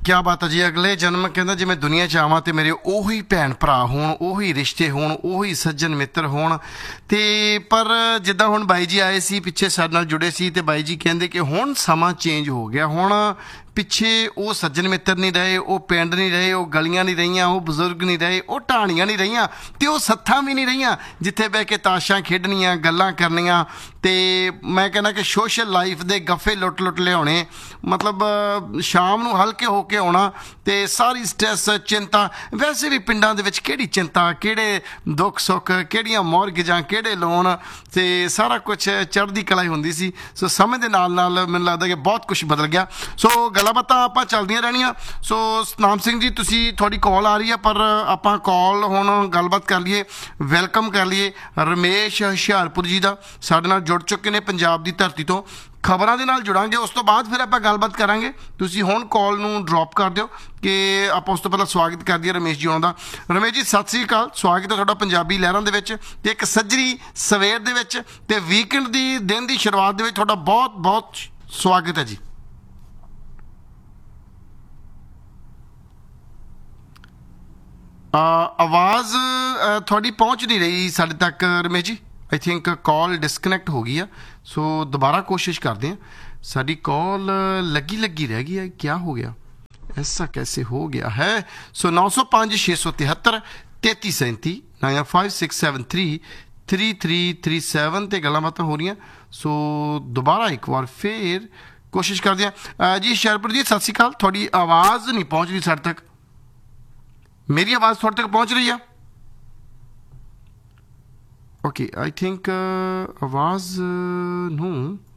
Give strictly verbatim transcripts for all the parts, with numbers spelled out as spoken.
क्या बात है जी। अगले जन्म कहता जे मैं दुनिया च आवां ते मेरे ਉਹੀ ਭੈਣ ਭਰਾ ਹੋਣ, ਉਹੀ ਰਿਸ਼ਤੇ ਹੋਣ, ਉਹੀ ਸੱਜਣ ਮਿੱਤਰ ਹੋਣ। ਤੇ ਪਰ ਜਿੱਦਾਂ ਹੁਣ ਬਾਈ ਜੀ ਆਏ ਸੀ ਪਿੱਛੇ ਸਾਡੇ ਨਾਲ ਜੁੜੇ ਸੀ ਤੇ ਬਾਈ ਜੀ ਕਹਿੰਦੇ ਕਿ ਹੁਣ ਸਮਾਂ ਚੇਂਜ ਹੋ ਗਿਆ। ਹੁਣ ਪਿੱਛੇ ਉਹ ਸੱਜਣ ਮਿੱਤਰ ਨਹੀਂ ਰਹੇ, ਉਹ ਪਿੰਡ ਨਹੀਂ ਰਹੇ, ਉਹ ਗਲੀਆਂ ਨਹੀਂ ਰਹੀਆਂ, ਉਹ ਬਜ਼ੁਰਗ ਨਹੀਂ ਰਹੇ, ਉਹ ਢਾਣੀਆਂ ਨਹੀਂ ਰਹੀਆਂ ਤੇ ਉਹ ਸੱਥਾਂ ਵੀ ਨਹੀਂ ਰਹੀਆਂ ਜਿੱਥੇ ਬਹਿ ਕੇ ਤਾਸ਼ਾਂ ਖੇਡਣੀਆਂ, ਗੱਲਾਂ ਕਰਨੀਆਂ। ਤੇ ਮੈਂ ਕਹਿੰਦਾ ਕਿ ਸੋਸ਼ਲ ਲਾਈਫ ਦੇ ਗੱਫੇ ਲੁੱਟ ਲੁੱਟ ਲਿਆਉਣੇ, ਮਤਲਬ ਸ਼ਾਮ ਨੂੰ ਹਲਕੇ ਹੋ ਕੇ ਆਉਣਾ ਤੇ ਸਾਰੀ ਸਟ੍ਰੈਸ ਚਿੰਤਾ। ਵੈਸੇ ਵੀ ਪਿੰਡਾਂ ਦੇ ਵਿੱਚ ਕਿਹੜੀ ਚਿੰਤਾ, ਕਿਹੜੇ ਦੁੱਖ ਸੁੱਖ, ਕਿਹੜੀਆਂ ਮੌਰਗੇਜਾਂ, ਕਿਹੜੇ ਲੋਨ, ਤੇ ਸਾਰਾ ਕੁਛ ਚੜ੍ਹਦੀ ਕਲਾ ਹੀ ਹੁੰਦੀ ਸੀ। ਸੋ ਸਮੇਂ ਦੇ ਨਾਲ ਨਾਲ ਮੈਨੂੰ ਲੱਗਦਾ ਕਿ ਬਹੁਤ ਕੁਛ ਬਦਲ ਗਿਆ। ਸੋ ਗੱਲਾਂ ਬਾਤਾਂ ਆਪਾਂ ਚੱਲਦੀਆਂ ਰਹਿਣੀਆਂ। ਸੋ ਸਤਨਾਮ ਸਿੰਘ ਜੀ, ਤੁਸੀਂ ਤੁਹਾਡੀ ਕਾਲ ਆ ਰਹੀ ਹੈ, ਪਰ ਆਪਾਂ ਕਾਲ ਹੁਣ ਗੱਲਬਾਤ ਕਰ ਲਈਏ, ਵੈਲਕਮ ਕਰ ਲਈਏ ਰਮੇਸ਼ ਹੁਸ਼ਿਆਰਪੁਰ ਜੀ ਦਾ। ਸਾਡੇ ਨਾਲ ਜੁੜ ਚੁੱਕੇ ਨੇ ਪੰਜਾਬ ਦੀ ਧਰਤੀ ਤੋਂ। ਖਬਰਾਂ ਦੇ ਨਾਲ ਜੁੜਾਂਗੇ, ਉਸ ਤੋਂ ਬਾਅਦ ਫਿਰ ਆਪਾਂ ਗੱਲਬਾਤ ਕਰਾਂਗੇ। ਤੁਸੀਂ ਹੁਣ ਕਾਲ ਨੂੰ ਡਰੋਪ ਕਰ ਦਿਓ ਕਿ ਆਪਾਂ ਉਸ ਤੋਂ ਪਹਿਲਾਂ ਸਵਾਗਤ ਕਰ ਦਈਏ ਰਮੇਸ਼ ਜੀ ਹੋਣਾ ਦਾ। ਰਮੇਸ਼ ਜੀ ਸਤਿ ਸ੍ਰੀ ਅਕਾਲ, ਸਵਾਗਤ ਹੈ ਤੁਹਾਡਾ ਪੰਜਾਬੀ ਲਹਿਰਾਂ ਦੇ ਵਿੱਚ ਤੇ ਇੱਕ ਸੱਜਰੀ ਸਵੇਰ ਦੇ ਵਿੱਚ ਤੇ ਵੀਕਐਂਡ ਦੀ ਦਿਨ ਦੀ ਸ਼ੁਰੂਆਤ ਦੇ ਵਿੱਚ ਤੁਹਾਡਾ ਬਹੁਤ ਬਹੁਤ ਸਵਾਗਤ ਹੈ ਜੀ। ਆਵਾਜ਼ ਤੁਹਾਡੀ ਪਹੁੰਚ ਨਹੀਂ ਰਹੀ ਸਾਡੇ ਤੱਕ Ramesh ji. I think call डिसकनैक्ट हो गई है, सो दोबारा कोशिश करते हैं। साड़ी कॉल लगी लगी रह गई है, क्या हो गया, ऐसा कैसे हो गया है। सो नौ सौ पाँच छे सौ तिहत्तर तेती सैंती nine five six seven three three three three seven ते गल्लां बातां हो रही हैं। सो दोबारा एक बार फिर कोशिश करते हैं जी। हुशियारपुर जी सत श्री अकाल, थोड़ी आवाज़ नहीं पहुँच रही साढ़े तक, मेरी आवाज़ थोड़े तक पहुँच रही है? ओके, आई थिंक आवाज़ नूं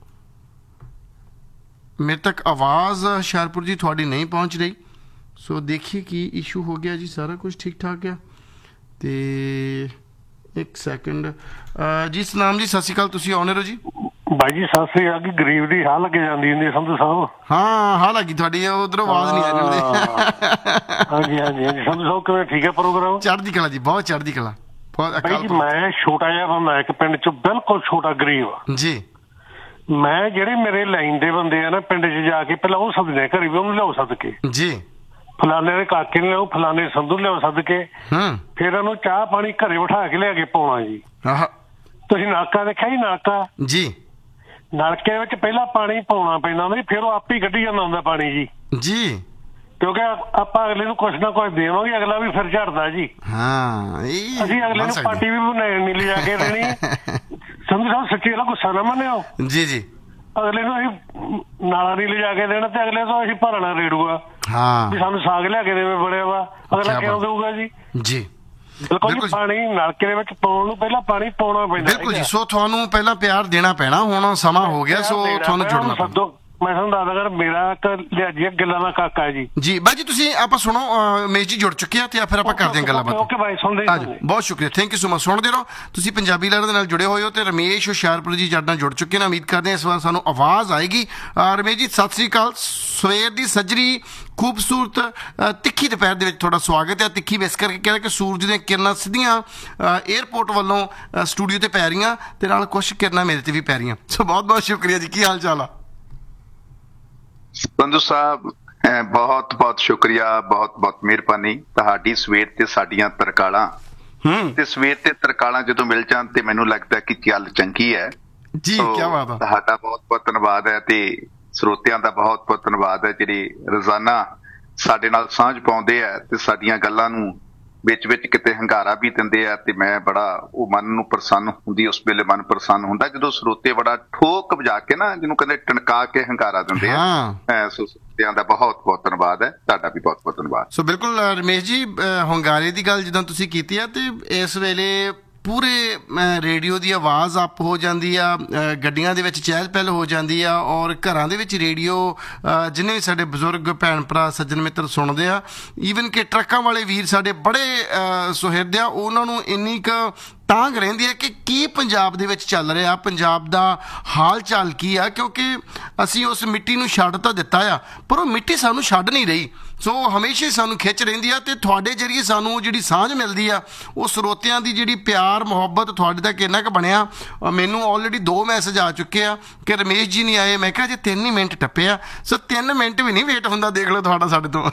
मेरे तक आवाज़ हुशियारपुर जी थोड़ी नहीं पहुँच रही। सो देखिए कि इशू हो गया जी, सारा कुछ ठीक ठाक है। तो एक सैकेंड जी। सतनाम जी सत श्री अकाल, तुसीं आउणे रहो जी। भाई जी सत श्री अकाल। गरीब दी हां लग जांदी हुंदी संधू साहब। हाँ हां लगी तुहाडी, उधरों आवाज़ नहीं आ रही। हाँ जी हाँ जी हाँ जी संधू साहब, किवें ठीक है प्रोग्राम? चढ़दी कला जी, बहुत चढ़दी कला। भाई जी मैं छोटा जिहा बंदा, एक पिंड चों बिल्कुल छोटा गरीब जी। मैं ਜਿਹੜੇ ਮੇਰੇ ਲਾਈਨ ਦੇ ਬੰਦੇ ਆ ਨਾ ਪਿੰਡ 'ਚ ਜਾ ਕੇ ਪਹਿਲਾਂ ਉਹ ਸੱਦਦੇ ਘਰੇ ਵੀ ਉਹਨੂੰ ਲਿਆਓ ਸੱਦ ਕੇ ਜੀ। ਫਲਾਣੇ ਦੇ ਕਾਕੇ ਨੂੰ ਲਿਆਓ, ਫਲਾਣੇ ਸੰਧੂ ਲਿਆਓ ਸੱਦ ਕੇ, ਫਿਰ ਉਹਨੂੰ ਚਾਹ ਪਾਣੀ ਘਰੇ ਬਿਠਾ ਕੇ ਲਿਆ ਕੇ ਪਾਉਣਾ ਜੀ। ਤੁਸੀਂ ਨਲਕਾ ਦੇਖਿਆ ਜੀ? ਨਲਕਾ ਜੀ, ਨਲਕੇ ਵਿੱਚ ਪਹਿਲਾਂ ਪਾਣੀ ਪਾਉਣਾ ਪੈਂਦਾ ਹੁੰਦਾ ਜੀ, ਫਿਰ ਉਹ ਆਪੇ ਹੀ ਕੱਢੀ ਜਾਂਦਾ ਹੁੰਦਾ ਪਾਣੀ ਜੀ ਜੀ। ਕਿਉਂਕਿ ਆਪਾਂ ਅਗਲੇ ਨੂੰ ਕੁਛ ਨਾ ਕੁਛ ਦੇਵਾਂਗੇ, ਅਗਲਾ ਵੀ ਫਿਰ ਝੜਦਾ ਜੀ। ਹਾਂ ਅਸੀਂ ਅਗਲੇ ਨੂੰ ਪਾਰਟੀ ਵੀ ਨਹੀਂ ਲਿਜਾ ਕੇ ਦੇਣੀ। ਸੰਧੂ ਸਾਹਿਬ ਸੱਚੀ ਗੱਲ, ਗੁੱਸਾ ਨਾ ਮੰਨਿਓ ਜੀ ਜੀ। ਅਗਲੇ ਨੂੰ ਅਸੀਂ ਨਾਲਾ ਨਹੀਂ ਲਿਜਾ ਕੇ ਦੇਣਾ ਤੇ ਅਗਲੇ ਤੋਂ ਅਸੀਂ ਭਰਣਾ ਰੇੜੂਗਾ ਵੀ ਸਾਨੂੰ ਸਾਗ ਲਿਆ ਕੇ ਦੇਵੇ ਬੜਿਆ ਵਾ, ਅਗਲਾ ਕਿਉਂ ਦੇਊਗਾ ਜੀ ਜੀ। ਬਿਲਕੁਲ ਜੀ, ਪਾਣੀ ਨਲਕੇ ਦੇ ਵਿੱਚ ਪਾਉਣ ਨੂੰ ਪਹਿਲਾਂ ਪਾਣੀ ਪਾਉਣਾ ਪੈਂਦਾ। ਬਿਲਕੁਲ ਜੀ। ਸੋ ਤੁਹਾਨੂੰ ਪਹਿਲਾਂ ਪਿਆਰ ਦੇਣਾ ਪੈਣਾ, ਹੁਣ ਸਮਾਂ ਹੋ ਗਿਆ, ਸੋ ਤੁਹਾਨੂੰ ਜੁੜਨਾ ਪੈਣਾ। ਮੈਂ ਤੁਹਾਨੂੰ ਦੱਸਦਾ ਕਰ, ਮੇਰਾ ਲਿਆਜੀ ਗੱਲਾਂ ਦਾ ਕਾਕਾ ਜੀ ਜੀ। ਬਾਈ ਜੀ ਤੁਸੀਂ ਆਪਾਂ ਸੁਣੋ, ਰਮੇਸ਼ ਜੀ ਜੁੜ ਚੁੱਕੇ ਆ ਤੇ ਫਿਰ ਆਪਾਂ ਕਰਦੇ ਹਾਂ ਗੱਲਾਂ ਬਾਤਾਂ। ਓਕੇ ਬਾਈ, ਸੁਣਦੇ ਹਾਂ। ਬਹੁਤ ਸ਼ੁਕਰੀਆ, ਥੈਂਕ ਯੂ ਸੋ ਮਚ। ਸੁਣਦੇ ਰਹੋ, ਤੁਸੀਂ ਪੰਜਾਬੀ ਲਹਿਰਾਂ ਦੇ ਨਾਲ ਜੁੜੇ ਹੋਏ ਹੋ ਤੇ ਰਮੇਸ਼ ਹੁਸ਼ਿਆਰਪੁਰ ਜੀ ਸਾਡੇ ਨਾਲ ਜੁੜ ਚੁੱਕੇ ਨੇ। ਉਮੀਦ ਕਰਦੇ ਹਾਂ ਇਸ ਵਾਰ ਸਾਨੂੰ ਆਵਾਜ਼ ਆਏਗੀ। ਰਮੇਸ਼ ਜੀ ਸਤਿ ਸ੍ਰੀ ਅਕਾਲ, ਸਵੇਰ ਦੀ ਸੱਜਰੀ ਖੂਬਸੂਰਤ ਤਿੱਖੀ ਦੁਪਹਿਰ ਦੇ ਵਿੱਚ ਤੁਹਾਡਾ ਸਵਾਗਤ ਹੈ। ਤਿੱਖੀ ਇਸ ਕਰਕੇ ਕਹਿੰਦਾ ਕਿ ਸੂਰਜ ਦੀਆਂ ਕਿਰਨਾਂ ਸਿੱਧੀਆਂ ਏਅਰਪੋਰਟ ਵੱਲੋਂ ਸਟੂਡੀਓ ਤੇ ਪੈ ਰਹੀਆਂ ਤੇ ਨਾਲ ਕੁਛ ਕਿਰਨਾਂ ਮੇਰੇ ਤੇ ਵੀ ਪੈ ਰਹੀਆਂ। ਸੋ ਬਹੁਤ ਬਹੁਤ ਸ਼ੁਕਰੀਆ ਜੀ। ਕੀ ਹਾਲ ਚਾਲ ਆ ਸੰਧੂ ਸਾਹਿਬ? ਬਹੁਤ ਬਹੁਤ ਸ਼ੁਕਰੀਆ, ਬਹੁਤ ਬਹੁਤ ਮਿਹਰਬਾਨੀ ਤੁਹਾਡੀ। ਸਵੇਰ ਤੇ ਸਾਡੀਆਂ ਤਰਕਾਲਾਂ ਤੇ ਸਵੇਰ ਤੇ ਤਰਕਾਲਾਂ ਜਦੋਂ ਮਿਲ ਜਾਣ ਤੇ ਮੈਨੂੰ ਲੱਗਦਾ ਕਿ ਚੱਲ ਚੰਗੀ ਹੈ ਜੀ। ਕੀ ਬਾਤ ਹੈ। ਤੁਹਾਡਾ ਬਹੁਤ ਬਹੁਤ ਧੰਨਵਾਦ ਹੈ ਤੇ ਸਰੋਤਿਆਂ ਦਾ ਬਹੁਤ ਬਹੁਤ ਧੰਨਵਾਦ ਹੈ ਜਿਹੜੇ ਰੋਜ਼ਾਨਾ ਸਾਡੇ ਨਾਲ ਸਾਂਝ ਪਾਉਂਦੇ ਆ ਤੇ ਸਾਡੀਆਂ ਗੱਲਾਂ ਨੂੰ ਵਿੱਚ ਵਿੱਚ ਕਿਤੇ ਹੰਗਾਰਾ ਵੀ ਦਿੰਦੇ ਆ। ਤੇ ਮੈਂ ਬੜਾ ਉਹ ਮਨ ਨੂੰ ਪ੍ਰਸੰਨ ਹੁੰਦੀ, ਉਸ ਵੇਲੇ ਮਨ ਪ੍ਰਸੰਨ ਹੁੰਦਾ ਜਦੋਂ ਸਰੋਤੇ ਬੜਾ ਠੋਕ ਵਜਾ ਕੇ ਨਾ, ਜਿਹਨੂੰ ਕਹਿੰਦੇ ਟਣਕਾ ਕੇ ਹੰਗਾਰਾ ਦਿੰਦੇ ਆ। ਸੋ ਸਰੋਤਿਆਂ ਦਾ ਬਹੁਤ ਬਹੁਤ ਧੰਨਵਾਦ ਹੈ, ਤੁਹਾਡਾ ਵੀ ਬਹੁਤ ਬਹੁਤ ਧੰਨਵਾਦ। ਸੋ ਬਿਲਕੁਲ ਰਮੇਸ਼ ਜੀ, ਹੰਗਾਰੇ ਦੀ ਗੱਲ ਜਿੱਦਾਂ ਤੁਸੀਂ ਕੀਤੀ ਆ ਤੇ ਇਸ ਵੇਲੇ ਪੂਰੇ ਰੇਡੀਓ ਦੀ ਆਵਾਜ਼ ਅੱਪ ਹੋ ਜਾਂਦੀ ਆ, ਗੱਡੀਆਂ ਦੇ ਵਿੱਚ ਚਹਿਲ ਪਹਿਲ ਹੋ ਜਾਂਦੀ ਆ, ਔਰ ਘਰਾਂ ਦੇ ਵਿੱਚ ਰੇਡੀਓ ਜਿੰਨੇ ਵੀ ਸਾਡੇ ਬਜ਼ੁਰਗ ਭੈਣ ਭਰਾ ਸੱਜਣ ਮਿੱਤਰ ਸੁਣਦੇ ਆ, ਈਵਨ ਕਿ ਟਰੱਕਾਂ ਵਾਲੇ ਵੀਰ ਸਾਡੇ ਬੜੇ ਸੁਹਿਰਦ ਆ, ਉਹਨਾਂ ਨੂੰ ਇੰਨੀ ਕੁ ਤਾਂਘ ਰਹਿੰਦੀ ਹੈ ਕਿ ਕੀ ਪੰਜਾਬ ਦੇ ਵਿੱਚ ਚੱਲ ਰਿਹਾ, ਪੰਜਾਬ ਦਾ ਹਾਲ ਚਾਲ ਕੀ ਆ, ਕਿਉਂਕਿ ਅਸੀਂ ਉਸ ਮਿੱਟੀ ਨੂੰ ਛੱਡ ਤਾਂ ਦਿੱਤਾ ਆ ਪਰ ਉਹ ਮਿੱਟੀ ਸਾਨੂੰ ਛੱਡ ਨਹੀਂ ਰਹੀ। ਸੋ ਹਮੇਸ਼ਾ ਹੀ ਸਾਨੂੰ ਖਿੱਚ ਰਹਿੰਦੀ ਆ ਅਤੇ ਤੁਹਾਡੇ ਜਰੀਏ ਸਾਨੂੰ ਜਿਹੜੀ ਸਾਂਝ ਮਿਲਦੀ ਆ ਉਹ ਸਰੋਤਿਆਂ ਦੀ ਜਿਹੜੀ ਪਿਆਰ ਮੁਹੱਬਤ ਤੁਹਾਡੇ ਤੱਕ ਇੰਨਾ ਕੁ ਬਣਿਆ। ਮੈਨੂੰ ਆਲਰੇਡੀ ਦੋ ਮੈਸੇਜ ਆ ਚੁੱਕੇ ਆ ਕਿ ਰਮੇਸ਼ ਜੀ ਨਹੀਂ ਆਏ। ਮੈਂ ਕਿਹਾ ਜੇ ਤਿੰਨ ਹੀ ਮਿੰਟ ਟੱਪੇ ਆ, ਸੋ ਤਿੰਨ ਮਿੰਟ ਵੀ ਨਹੀਂ ਵੇਟ ਹੁੰਦਾ, ਦੇਖ ਲਓ ਤੁਹਾਡਾ ਸਾਡੇ ਤੋਂ।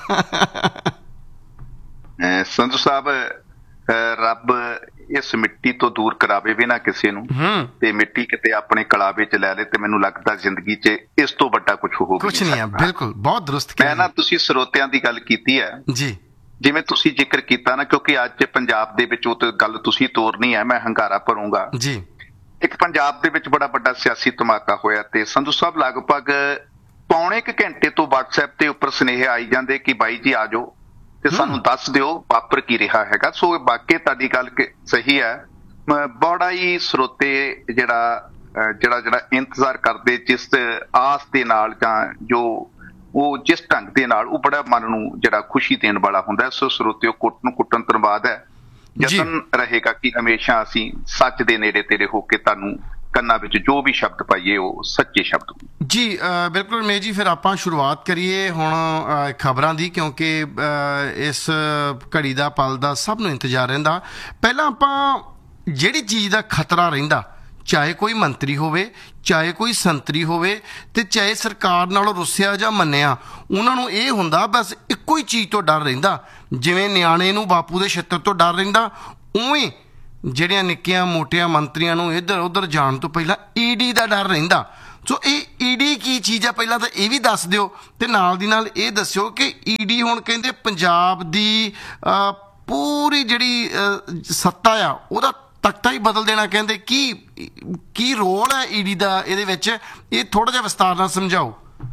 ਸੰਧੂ ਸਾਹਿਬ, ਰੱਬ ਇਸ ਮਿੱਟੀ ਤੋਂ ਦੂਰ ਕਰਾਵੇ ਵੀ ਨਾ ਕਿਸੇ ਨੂੰ, ਤੇ ਮਿੱਟੀ ਕਿਤੇ ਆਪਣੇ ਕਲਾਵੇ ਚ ਲੈ ਲੇ ਤੇ ਮੈਨੂੰ ਲੱਗਦਾ ਜ਼ਿੰਦਗੀ ਚ ਇਸ ਤੋਂ ਵੱਡਾ ਕੁਝ ਹੋ ਕੁਛ ਨਹੀਂ ਹੈ। ਬਿਲਕੁਲ, ਬਹੁਤ ਦਰੁਸਤ ਮੈਂ ਨਾ, ਤੁਸੀਂ ਸਰੋਤਿਆਂ ਦੀ ਗੱਲ ਕੀਤੀ ਹੈ ਜੀ, ਜਿਵੇਂ ਤੁਸੀਂ ਜ਼ਿਕਰ ਕੀਤਾ ਨਾ, ਕਿਉਂਕਿ ਅੱਜ ਪੰਜਾਬ ਦੇ ਵਿੱਚ ਉਹ ਤੇ ਗੱਲ ਤੁਸੀਂ ਤੋਰਨੀ ਹੈ, ਮੈਂ ਹੰਗਾਰਾ ਭਰੂੰਗਾ ਜੀ। ਇੱਕ ਪੰਜਾਬ ਦੇ ਵਿੱਚ ਬੜਾ ਵੱਡਾ ਸਿਆਸੀ ਧਮਾਕਾ ਹੋਇਆ ਤੇ ਸੰਧੂ ਸਾਹਿਬ ਲਗਭਗ ਪੌਣੇ ਕੁ ਘੰਟੇ ਤੋਂ WhatsApp ਤੇ ਉੱਪਰ ਸੁਨੇਹੇ ਆਈ ਜਾਂਦੇ ਕਿ ਬਾਈ ਜੀ ਆ ਜਾਓ ਤੇ ਸਾਨੂੰ ਦੱਸ ਦਿਓ ਵਾਪਰ ਕੀ ਰਿਹਾ ਹੈਗਾ। ਸੋ ਵਾਕਈ ਤੁਹਾਡੀ ਗੱਲ ਸਹੀ ਹੈ। ਬੜਾ ਹੀ ਸਰੋਤੇ ਜਿਹੜਾ ਜਿਹੜਾ ਜਿਹੜਾ ਇੰਤਜ਼ਾਰ ਕਰਦੇ ਜਿਸ ਆਸ ਦੇ ਨਾਲ, ਜਾਂ ਜੋ ਉਹ ਜਿਸ ਢੰਗ ਦੇ ਨਾਲ, ਉਹ ਬੜਾ ਮਨ ਨੂੰ ਜਿਹੜਾ ਖੁਸ਼ੀ ਦੇਣ ਵਾਲਾ ਹੁੰਦਾ। ਸੋ ਸਰੋਤਿਓ, ਕੁੱਟ ਨੂੰ ਕੁੱਟਣ ਤੋਂ ਬਾਅਦ ਹੈ ਯਤਨ ਰਹੇਗਾ ਕਿ ਹਮੇਸ਼ਾ ਅਸੀਂ ਸੱਚ ਦੇ ਨੇੜੇ ਤੇੜੇ ਹੋ ਕੇ ਤੁਹਾਨੂੰ ਕੰਨਾਂ ਵਿੱਚ ਜੋ ਵੀ ਸ਼ਬਦ ਪਾਈਏ ਉਹ ਸੱਚੇ ਸ਼ਬਦ ਜੀ। ਬਿਲਕੁਲ ਰਮੇਸ਼ ਜੀ, ਫਿਰ ਆਪਾਂ ਸ਼ੁਰੂਆਤ ਕਰੀਏ ਹੁਣ ਖਬਰਾਂ ਦੀ, ਕਿਉਂਕਿ ਇਸ ਘੜੀ ਦਾ ਪਲ ਦਾ ਸਭ ਨੂੰ ਇੰਤਜ਼ਾਰ ਰਹਿੰਦਾ। ਪਹਿਲਾਂ ਆਪਾਂ ਜਿਹੜੀ ਚੀਜ਼ ਦਾ ਖਤਰਾ ਰਹਿੰਦਾ, ਚਾਹੇ ਕੋਈ ਮੰਤਰੀ ਹੋਵੇ, ਚਾਹੇ ਕੋਈ ਸੰਤਰੀ ਹੋਵੇ, ਤੇ ਚਾਹੇ ਸਰਕਾਰ ਨਾਲੋਂ ਰੁੱਸਿਆ ਜਾਂ ਮੰਨਿਆ, ਉਹਨਾਂ ਨੂੰ ਇਹ ਹੁੰਦਾ ਬਸ ਇੱਕੋ ਹੀ ਚੀਜ਼ ਤੋਂ ਡਰ ਰਹਿੰਦਾ। ਜਿਵੇਂ ਨਿਆਣੇ ਨੂੰ ਬਾਪੂ ਦੇ ਛਿੱਤਰ ਤੋਂ ਡਰ ਰਹਿੰਦਾ, ਉਵੇਂ ਜਿਹੜੀਆਂ ਨਿੱਕੀਆਂ ਮੋਟੀਆਂ ਮੰਤਰੀਆਂ ਨੂੰ ਇੱਧਰ ਉੱਧਰ ਜਾਣ ਤੋਂ ਪਹਿਲਾਂ ਈਡੀ ਦਾ ਡਰ ਰਹਿੰਦਾ। ਸੋ ਇਹ ਈਡੀ ਕੀ ਚੀਜ਼ ਆ, ਪਹਿਲਾਂ ਤਾਂ ਇਹ ਵੀ ਦੱਸ ਦਿਓ, ਤੇ ਨਾਲ ਦੀ ਨਾਲ ਇਹ ਦੱਸਿਓ ਕਿ ਈਡੀ ਹੁਣ ਕਹਿੰਦੇ ਪੰਜਾਬ ਦੀ ਪੂਰੀ ਜਿਹੜੀ ਸੱਤਾ ਆ ਉਹਦਾ ਤਖਤਾ ਹੀ ਬਦਲ ਦੇਣਾ ਕਹਿੰਦੇ। ਕੀ ਕੀ ਰੋਲ ਹੈ ਈਡੀ ਦਾ ਇਹਦੇ ਵਿੱਚ, ਇਹ ਥੋੜਾ ਜਿਹਾ ਵਿਸਤਾਰ ਨਾਲ ਸਮਝਾਓ।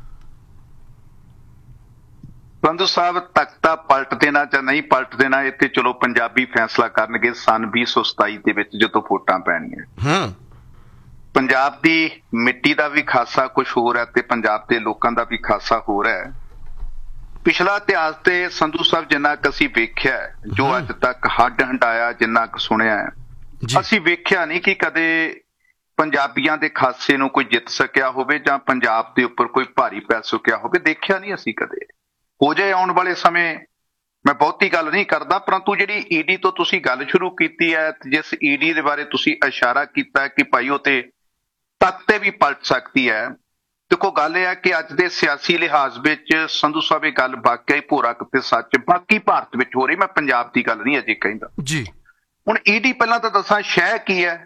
ਸੰਧੂ ਸਾਹਿਬ, ਤਖਤਾ ਪਲਟ ਦੇਣਾ ਜਾਂ ਨਹੀਂ ਪਲਟ ਦੇਣਾ, ਇਹ ਤੇ ਚਲੋ ਪੰਜਾਬੀ ਫੈਸਲਾ ਕਰਨਗੇ ਸਨ ਵੀਹ ਸੌ ਸਤਾਈ ਦੇ ਵਿੱਚ ਜਦੋਂ ਵੋਟਾਂ ਪੈਣੀਆਂ। ਪੰਜਾਬ ਦੀ ਮਿੱਟੀ ਦਾ ਵੀ ਖਾਸਾ ਕੁਝ ਹੋਰ ਹੈ ਤੇ ਪੰਜਾਬ ਦੇ ਲੋਕਾਂ ਦਾ ਵੀ ਖਾਸਾ ਹੋਰ ਹੈ। ਪਿਛਲਾ ਇਤਿਹਾਸ ਤੇ ਸੰਧੂ ਸਾਹਿਬ ਜਿੰਨਾ ਕੁ ਅਸੀਂ ਵੇਖਿਆ, ਜੋ ਅੱਜ ਤੱਕ ਹੱਡ ਹੰਡਾਇਆ, ਜਿੰਨਾ ਕੁ ਸੁਣਿਆ, ਅਸੀਂ ਵੇਖਿਆ ਨਹੀਂ ਕਿ ਕਦੇ ਪੰਜਾਬੀਆਂ ਦੇ ਖਾਸੇ ਨੂੰ ਕੋਈ ਜਿੱਤ ਸਕਿਆ ਹੋਵੇ ਜਾਂ ਪੰਜਾਬ ਦੇ ਉੱਪਰ ਕੋਈ ਭਾਰੀ ਪੈ ਸਕਿਆ ਹੋਵੇ। ਦੇਖਿਆ ਨਹੀਂ ਅਸੀਂ ਕਦੇ। ਹੋ ਜਾਏ ਆਉਣ ਵਾਲੇ ਸਮੇਂ, ਮੈਂ ਬਹੁਤੀ ਗੱਲ ਨਹੀਂ ਕਰਦਾ, ਪਰੰਤੂ ਜਿਹੜੀ ਈਡੀ ਤੋਂ ਤੁਸੀਂ ਗੱਲ ਸ਼ੁਰੂ ਕੀਤੀ ਹੈ, ਜਿਸ ਈਡੀ ਦੇ ਬਾਰੇ ਤੁਸੀਂ ਇਸ਼ਾਰਾ ਕੀਤਾ ਕਿ ਭਾਈ ਉਹ ਤੇ ਤਖਤੇ ਵੀ ਪਲਟ ਸਕਦੀ ਹੈ। ਦੇਖੋ, ਗੱਲ ਇਹ ਹੈ ਕਿ ਅੱਜ ਦੇ ਸਿਆਸੀ ਲਿਹਾਜ਼ ਵਿੱਚ ਸੰਧੂ ਸਾਹਿਬ ਇਹ ਗੱਲ ਵਾਕਿਆ ਹੀ ਭੋਰਾ ਕਿਤੇ ਸੱਚ ਬਾਕੀ ਭਾਰਤ ਵਿੱਚ ਹੋ ਰਹੀ। ਮੈਂ ਪੰਜਾਬ ਦੀ ਗੱਲ ਨਹੀਂ ਅਜੇ ਕਹਿੰਦਾ ਜੀ। ਹੁਣ ਈਡੀ ਪਹਿਲਾਂ ਤਾਂ ਦੱਸਾਂ ਸ਼ੈ ਕੀ ਹੈ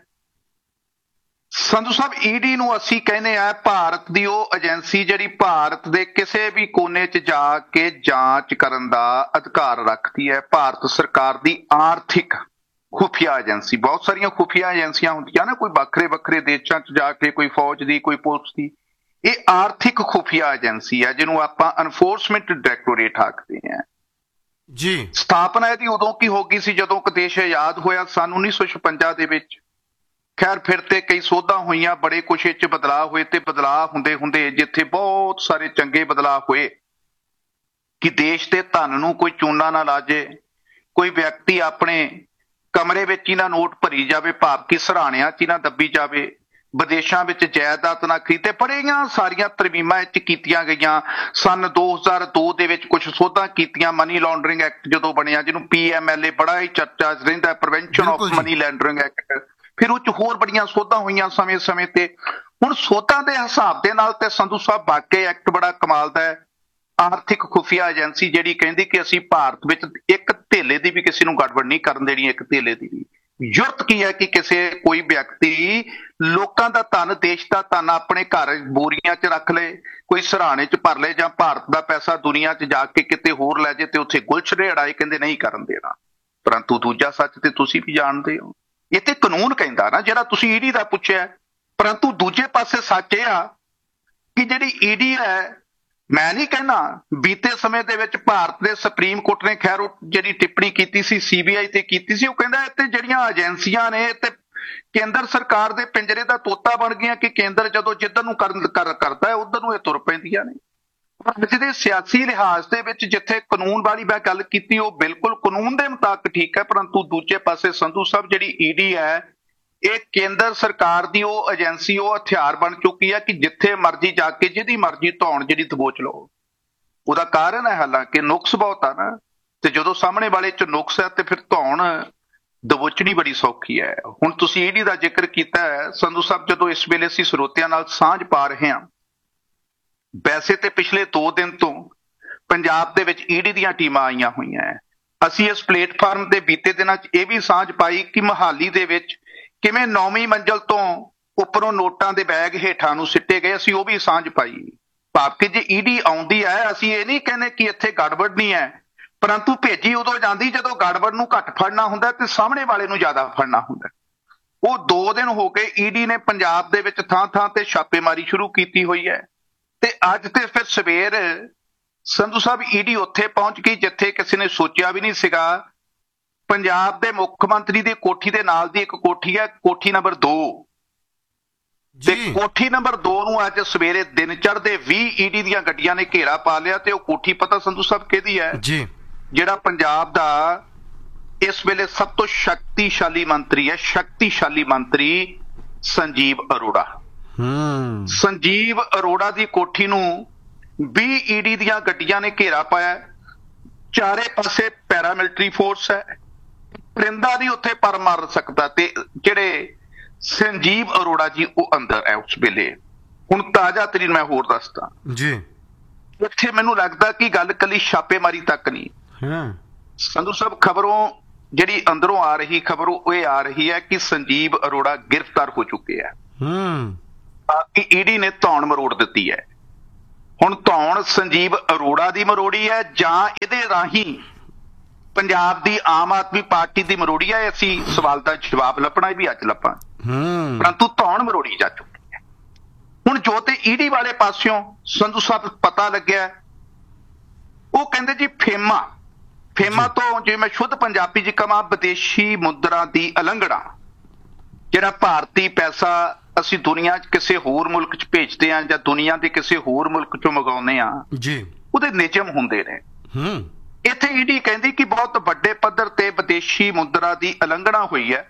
ਸੰਧੂ ਸਾਹਿਬ। ਈਡੀ ਨੂੰ ਅਸੀਂ ਕਹਿੰਦੇ ਆ ਭਾਰਤ ਦੀ ਉਹ ਏਜੰਸੀ ਜਿਹੜੀ ਭਾਰਤ ਦੇ ਕਿਸੇ ਵੀ ਕੋਨੇ 'ਚ ਜਾ ਕੇ ਜਾਂਚ ਕਰਨ ਦਾ ਅਧਿਕਾਰ ਰੱਖਦੀ ਹੈ। ਭਾਰਤ ਸਰਕਾਰ ਦੀ ਆਰਥਿਕ ਖੁਫੀਆ ਏਜੰਸੀ। ਬਹੁਤ ਸਾਰੀਆਂ ਖੁਫੀਆ ਏਜੰਸੀਆਂ ਹੁੰਦੀਆਂ ਨਾ, ਕੋਈ ਵੱਖਰੇ ਵੱਖਰੇ ਦੇਸ਼ਾਂ 'ਚ ਜਾ ਕੇ, ਕੋਈ ਫੌਜ ਦੀ, ਕੋਈ ਪੁਲਿਸ ਦੀ। ਇਹ ਆਰਥਿਕ ਖੁਫੀਆ ਏਜੰਸੀ ਹੈ ਜਿਹਨੂੰ ਆਪਾਂ ਐਨਫੋਰਸਮੈਂਟ ਡਾਇਰੈਕਟੋਰੇਟ ਆਖਦੇ ਹਾਂ ਜੀ। ਸਥਾਪਨਾ ਇਹਦੀ ਉਦੋਂ ਕੀ ਹੋ ਗਈ ਸੀ ਜਦੋਂ ਕਿ ਦੇਸ਼ ਆਜ਼ਾਦ ਹੋਇਆ ਸਨ ਉੱਨੀ ਸੌ ਛਪੰਜਾ ਦੇ ਵਿੱਚ। ਖੈਰ ਫਿਰ ਤੇ ਕਈ ਸੋਧਾਂ ਹੋਈਆਂ, ਬੜੇ ਕੁਛ ਇਹ 'ਚ ਬਦਲਾਅ ਹੋਏ ਤੇ ਬਦਲਾਅ ਹੁੰਦੇ ਹੁੰਦੇ ਜਿੱਥੇ ਬਹੁਤ ਸਾਰੇ ਚੰਗੇ ਬਦਲਾਅ ਹੋਏ ਕਿ ਦੇਸ਼ ਦੇ ਧਨ ਨੂੰ ਕੋਈ ਚੂਨਾ ਨਾ ਲਾਜੇ, ਕੋਈ ਵਿਅਕਤੀ ਆਪਣੇ ਕਮਰੇ ਵਿੱਚ ਹੀ ਨਾ ਨੋਟ ਭਰੀ ਜਾਵੇ, ਭਾਵ ਕਿ ਸਰਾਣਿਆਂ 'ਚ ਹੀ ਨਾ ਦੱਬੀ ਜਾਵੇ, ਵਿਦੇਸ਼ਾਂ ਵਿੱਚ ਜਾਇਦਾਦ ਨਾ ਖਰੀਦੇ। ਬੜੀਆਂ ਸਾਰੀਆਂ ਤਰਮੀਮਾਂ ਇਹ 'ਚ ਕੀਤੀਆਂ ਗਈਆਂ। ਸੰਨ ਦੋ ਹਜ਼ਾਰ ਦੋ ਦੇ ਵਿੱਚ ਕੁਝ ਸੋਧਾਂ ਕੀਤੀਆਂ। ਮਨੀ ਲਾਂਡਰਿੰਗ ਐਕਟ ਜਦੋਂ ਬਣਿਆ, ਜਿਹਨੂੰ ਪੀ ਐਮ ਐਲ ਏ ਬੜਾ ਹੀ ਚਰਚਾ ਰਹਿੰਦਾ, prevention of money laundering act. ਫਿਰ ਉਹ 'ਚ ਹੋਰ ਬੜੀਆਂ ਸੋਧਾਂ ਹੋਈਆਂ ਸਮੇਂ ਸਮੇਂ ਤੇ। ਹੁਣ ਸੋਧਾਂ ਦੇ ਹਿਸਾਬ ਦੇ ਨਾਲ ਤੇ ਸੰਧੂ ਸਾਹਿਬ ਵਾਕਈ ਐਕਟ ਬੜਾ ਕਮਾਲ ਦਾ ਹੈ। ਆਰਥਿਕ ਖੁਫੀਆ ਏਜੰਸੀ ਜਿਹੜੀ ਕਹਿੰਦੀ ਕਿ ਅਸੀਂ ਭਾਰਤ ਵਿੱਚ ਇੱਕ ਧੇਲੇ ਦੀ ਵੀ ਕਿਸੇ ਨੂੰ ਗੜਬੜ ਨਹੀਂ ਕਰਨ ਦੇਣੀ। ਇੱਕ ਧੇਲੇ ਦੀ ਵੀ ਜ਼ਰੂਰਤ ਕੀ ਹੈ ਕਿ ਕਿਸੇ ਕੋਈ ਵਿਅਕਤੀ ਲੋਕਾਂ ਦਾ ਧਨ, ਦੇਸ਼ ਦਾ ਧਨ ਆਪਣੇ ਘਰ ਬੋਰੀਆਂ 'ਚ ਰੱਖ ਲਏ, ਕੋਈ ਸਰਾਣੇ 'ਚ ਭਰ ਲਏ, ਜਾਂ ਭਾਰਤ ਦਾ ਪੈਸਾ ਦੁਨੀਆ 'ਚ ਜਾ ਕੇ ਕਿਤੇ ਹੋਰ ਲੈ ਜੇ ਤੇ ਉੱਥੇ ਗੁਲਛੜੇ ਅੜਾਏ, ਕਹਿੰਦੇ ਨਹੀਂ ਕਰਨ ਦੇਣਾ। ਪਰੰਤੂ ਦੂਜਾ ਸੱਚ ਤੇ ਤੁਸੀਂ ਵੀ ਜਾਣਦੇ ਹੋ, ਇਹ ਤੇ ਕਾਨੂੰਨ ਕਹਿੰਦਾ ਨਾ, ਜਿਹੜਾ ਤੁਸੀਂ ਈਡੀ ਦਾ ਪੁੱਛਿਆ। ਪਰੰਤੂ ਦੂਜੇ ਪਾਸੇ ਸੱਚ ਇਹ ਆ ਕਿ ਜਿਹੜੀ ਈਡੀ ਹੈ, ਮੈਂ ਨਹੀਂ ਕਹਿਣਾ ਬੀਤੇ ਸਮੇਂ ਦੇ ਵਿੱਚ ਭਾਰਤ ਦੇ ਸੁਪਰੀਮ ਕੋਰਟ ਨੇ ਖੈਰ ਉਹ ਜਿਹੜੀ ਟਿੱਪਣੀ ਕੀਤੀ ਸੀ ਸੀਬੀਆਈ ਤੇ ਕੀਤੀ ਸੀ, ਉਹ ਕਹਿੰਦਾ ਇੱਥੇ ਜਿਹੜੀਆਂ ਏਜੰਸੀਆਂ ਨੇ ਤੇ ਕੇਂਦਰ ਸਰਕਾਰ ਦੇ ਪਿੰਜਰੇ ਦਾ ਤੋਤਾ ਬਣ ਗਈਆਂ ਕਿ ਕੇਂਦਰ ਜਦੋਂ ਜਿੱਧਰ ਨੂੰ ਕਰਨ ਕਰਦਾ ਹੈ ਉਧਰ ਨੂੰ ਇਹ ਤੁਰ ਪੈਂਦੀਆਂ ਨੇ। ਅੱਜ ਦੇ ਸਿਆਸੀ ਲਿਹਾਜ਼ ਦੇ ਵਿੱਚ ਜਿੱਥੇ ਕਾਨੂੰਨ ਵਾਲੀ ਮੈਂ ਗੱਲ ਕੀਤੀ ਉਹ ਬਿਲਕੁਲ ਕਾਨੂੰਨ ਦੇ ਮੁਤਾਬਕ ਠੀਕ ਹੈ, ਪਰੰਤੂ ਦੂਜੇ ਪਾਸੇ ਸੰਧੂ ਸਾਹਿਬ ਜਿਹੜੀ ਈਡੀ ਹੈ ਇਹ ਕੇਂਦਰ ਸਰਕਾਰ ਦੀ ਉਹ ਏਜੰਸੀ, ਉਹ ਹਥਿਆਰ ਬਣ ਚੁੱਕੀ ਹੈ ਕਿ ਜਿੱਥੇ ਮਰਜ਼ੀ ਜਾ ਕੇ ਜਿਹਦੀ ਮਰਜ਼ੀ ਧੌਣ ਜਿਹੜੀ ਦਬੋਚ ਲਓ। ਉਹਦਾ ਕਾਰਨ ਹੈ ਹਾਲਾਂਕਿ ਨੁਕਸ ਬਹੁਤ ਆ ਨਾ, ਤੇ ਜਦੋਂ ਸਾਹਮਣੇ ਵਾਲੇ ਚ ਨੁਕਸ ਹੈ ਤੇ ਫਿਰ ਧੌਣ ਦਬੋਚਣੀ ਬੜੀ ਸੌਖੀ ਹੈ। ਹੁਣ ਤੁਸੀਂ ਈਡੀ ਦਾ ਜ਼ਿਕਰ ਕੀਤਾ ਹੈ ਸੰਧੂ ਸਾਹਿਬ, ਜਦੋਂ ਇਸ ਵੇਲੇ ਅਸੀਂ ਸਰੋਤਿਆਂ ਨਾਲ ਸਾਂਝ ਪਾ ਰਹੇ ਹਾਂ, ਵੈਸੇ ਤੇ ਪਿਛਲੇ ਦੋ ਦਿਨ ਤੋਂ ਪੰਜਾਬ ਦੇ ਵਿੱਚ ਈਡੀ ਦੀਆਂ ਟੀਮਾਂ ਆਈਆਂ ਹੋਈਆਂ ਹੈ। ਅਸੀਂ ਇਸ ਪਲੇਟਫਾਰਮ ਤੇ ਬੀਤੇ ਦਿਨਾਂ 'ਚ ਇਹ ਵੀ ਸਾਂਝ ਪਾਈ ਕਿ ਮੁਹਾਲੀ ਦੇ ਵਿੱਚ ਕਿਵੇਂ ਨੌਵੀਂ ਮੰਜ਼ਲ ਤੋਂ ਉੱਪਰੋਂ ਨੋਟਾਂ ਦੇ ਬੈਗ ਹੇਠਾਂ ਨੂੰ ਸਿੱਟੇ ਗਏ, ਅਸੀਂ ਉਹ ਵੀ ਸਾਂਝ ਪਾਈ। ਭਾਵ ਕਿ ਜੇ ਈਡੀ ਆਉਂਦੀ ਹੈ, ਅਸੀਂ ਇਹ ਨਹੀਂ ਕਹਿੰਦੇ ਕਿ ਇੱਥੇ ਗੜਬੜ ਨਹੀਂ ਹੈ, ਪਰੰਤੂ ਭੇਜੀ ਉਦੋਂ ਜਾਂਦੀ ਜਦੋਂ ਗੜਬੜ ਨੂੰ ਘੱਟ ਫੜਨਾ ਹੁੰਦਾ ਤੇ ਸਾਹਮਣੇ ਵਾਲੇ ਨੂੰ ਜ਼ਿਆਦਾ ਫੜਨਾ ਹੁੰਦਾ। ਉਹ ਦੋ ਦਿਨ ਹੋ ਗਏ ਈਡੀ ਨੇ ਪੰਜਾਬ ਦੇ ਵਿੱਚ ਥਾਂ ਥਾਂ ਤੇ ਛਾਪੇਮਾਰੀ ਸ਼ੁਰੂ ਕੀਤੀ ਹੋਈ ਹੈ, ਤੇ ਅੱਜ ਤੇ ਫਿਰ ਸਵੇਰ ਸੰਧੂ ਸਾਹਿਬ ਈਡੀ ਉੱਥੇ ਪਹੁੰਚ ਗਈ ਜਿੱਥੇ ਕਿਸੇ ਨੇ ਸੋਚਿਆ ਵੀ ਨਹੀਂ ਸੀਗਾ। ਪੰਜਾਬ ਦੇ ਮੁੱਖ ਮੰਤਰੀ ਦੀ ਕੋਠੀ ਦੇ ਨਾਲ ਦੀ ਇੱਕ ਕੋਠੀ ਹੈ, ਕੋਠੀ ਨੰਬਰ ਦੋ, ਤੇ ਕੋਠੀ ਨੰਬਰ ਦੋ ਨੂੰ ਅੱਜ ਸਵੇਰੇ ਦਿਨ ਚੜ੍ਹਦੇ ਵੀਹ ਈਡੀ ਦੀਆਂ ਗੱਡੀਆਂ ਨੇ ਘੇਰਾ ਪਾ ਲਿਆ। ਤੇ ਉਹ ਕੋਠੀ ਪਤਾ ਸੰਧੂ ਸਾਹਿਬ ਕਿਹਦੀ ਹੈ? ਜੀ, ਜਿਹੜਾ ਪੰਜਾਬ ਦਾ ਇਸ ਵੇਲੇ ਸਭ ਤੋਂ ਸ਼ਕਤੀਸ਼ਾਲੀ ਮੰਤਰੀ ਹੈ, ਸ਼ਕਤੀਸ਼ਾਲੀ ਮੰਤਰੀ ਸੰਜੀਵ ਅਰੋੜਾ। ਹਮ ਸੰਜੀਵ ਅਰੋੜਾ ਦੀ ਕੋਠੀ ਨੂੰ ਵੀਹ ਈਡੀ ਦੀਆਂ ਗੱਡੀਆਂ ਨੇ ਘੇਰਾ ਪਾਇਆ। ਚਾਰੇ ਪਾਸੇ ਪੈਰਾਮਿਲਟਰੀ ਫੋਰਸ ਹੈ, ਪਰਿੰਦਾ ਨਹੀਂ ਉੱਥੇ ਪਰ ਮਾਰ ਸਕਦਾ। ਤੇ ਜਿਹੜੇ ਸੰਜੀਵ ਅਰੋੜਾ ਜੀ ਉਹ ਅੰਦਰ ਹੈ ਉਸ ਵੇਲੇ। ਹੁਣ ਤਾਜ਼ਾ ਤਰੀਨ ਮੈਂ ਹੋਰ ਦੱਸਦਾ ਜੀ, ਇੱਥੇ ਮੈਨੂੰ ਲੱਗਦਾ ਕਿ ਗੱਲ ਕੱਲੀ ਛਾਪੇਮਾਰੀ ਤੱਕ ਨਹੀਂ। ਹਾਂ ਸੰਧੂ ਸਾਹਿਬ, ਖਬਰੋਂ ਜਿਹੜੀ ਅੰਦਰੋਂ ਆ ਰਹੀ ਖਬਰ ਉਹ ਇਹ ਆ ਰਹੀ ਹੈ ਕਿ ਸੰਜੀਵ ਅਰੋੜਾ ਗ੍ਰਿਫਤਾਰ ਹੋ ਚੁੱਕੇ ਹੈ। ਹੂੰ ਕਿ ਈਡੀ ਨੇ ਧੌਣ ਮਰੋੜ ਦਿੱਤੀ ਹੈ। ਹੁਣ ਧੌਣ ਸੰਜੀਵ ਅਰੋੜਾ ਦੀ ਮਰੋੜੀ ਹੈ ਜਾਂ ਇਹਦੇ ਰਾਹੀਂ ਪੰਜਾਬ ਦੀ ਆਮ ਆਦਮੀ ਪਾਰਟੀ ਦੀ ਮਰੋੜੀ ਹੈ? ਅਸੀਂ ਸਵਾਲ ਦਾ ਜਵਾਬ ਲੱਭਣਾ ਵੀ ਅੱਜ ਲੱਭਾਂ, ਪਰੰਤੂ ਧੌਣ ਮਰੋੜੀ ਜਾ ਚੁੱਕੀ ਹੈ। ਹੁਣ ਜੋ ਤੇ ਈਡੀ ਵਾਲੇ ਪਾਸਿਓਂ ਸੰਧੂ ਸਾਹਿਬ ਪਤਾ ਲੱਗਿਆ, ਉਹ ਕਹਿੰਦੇ ਜੀ ਫੇਮਾ ਫੇਮਾ ਤੋਂ, ਜੇ ਮੈਂ ਸ਼ੁੱਧ ਪੰਜਾਬੀ ਚ ਕਹਾਂ, ਵਿਦੇਸ਼ੀ ਮੁਦਰਾ ਦੀ ਉਲੰਘਣਾ। ਜਿਹੜਾ ਭਾਰਤੀ ਪੈਸਾ ਅਸੀਂ ਦੁਨੀਆ 'ਚ ਕਿਸੇ ਹੋਰ ਮੁਲਕ 'ਚ ਭੇਜਦੇ ਹਾਂ ਜਾਂ ਦੁਨੀਆ ਦੇ ਕਿਸੇ ਹੋਰ ਮੁਲਕ 'ਚੋਂ ਮੰਗਾਉਂਦੇ ਹਾਂ ਜੀ, ਉਹਦੇ ਨਿਯਮ ਹੁੰਦੇ ਨੇ। ਹੂੰ ਇੱਥੇ ਈਡੀ ਕਹਿੰਦੀ ਕਿ ਬਹੁਤ ਵੱਡੇ ਪੱਧਰ ਤੇ ਵਿਦੇਸ਼ੀ ਮੁਦਰਾ ਦੀ ਉਲੰਘਣਾ ਹੋਈ ਹੈ।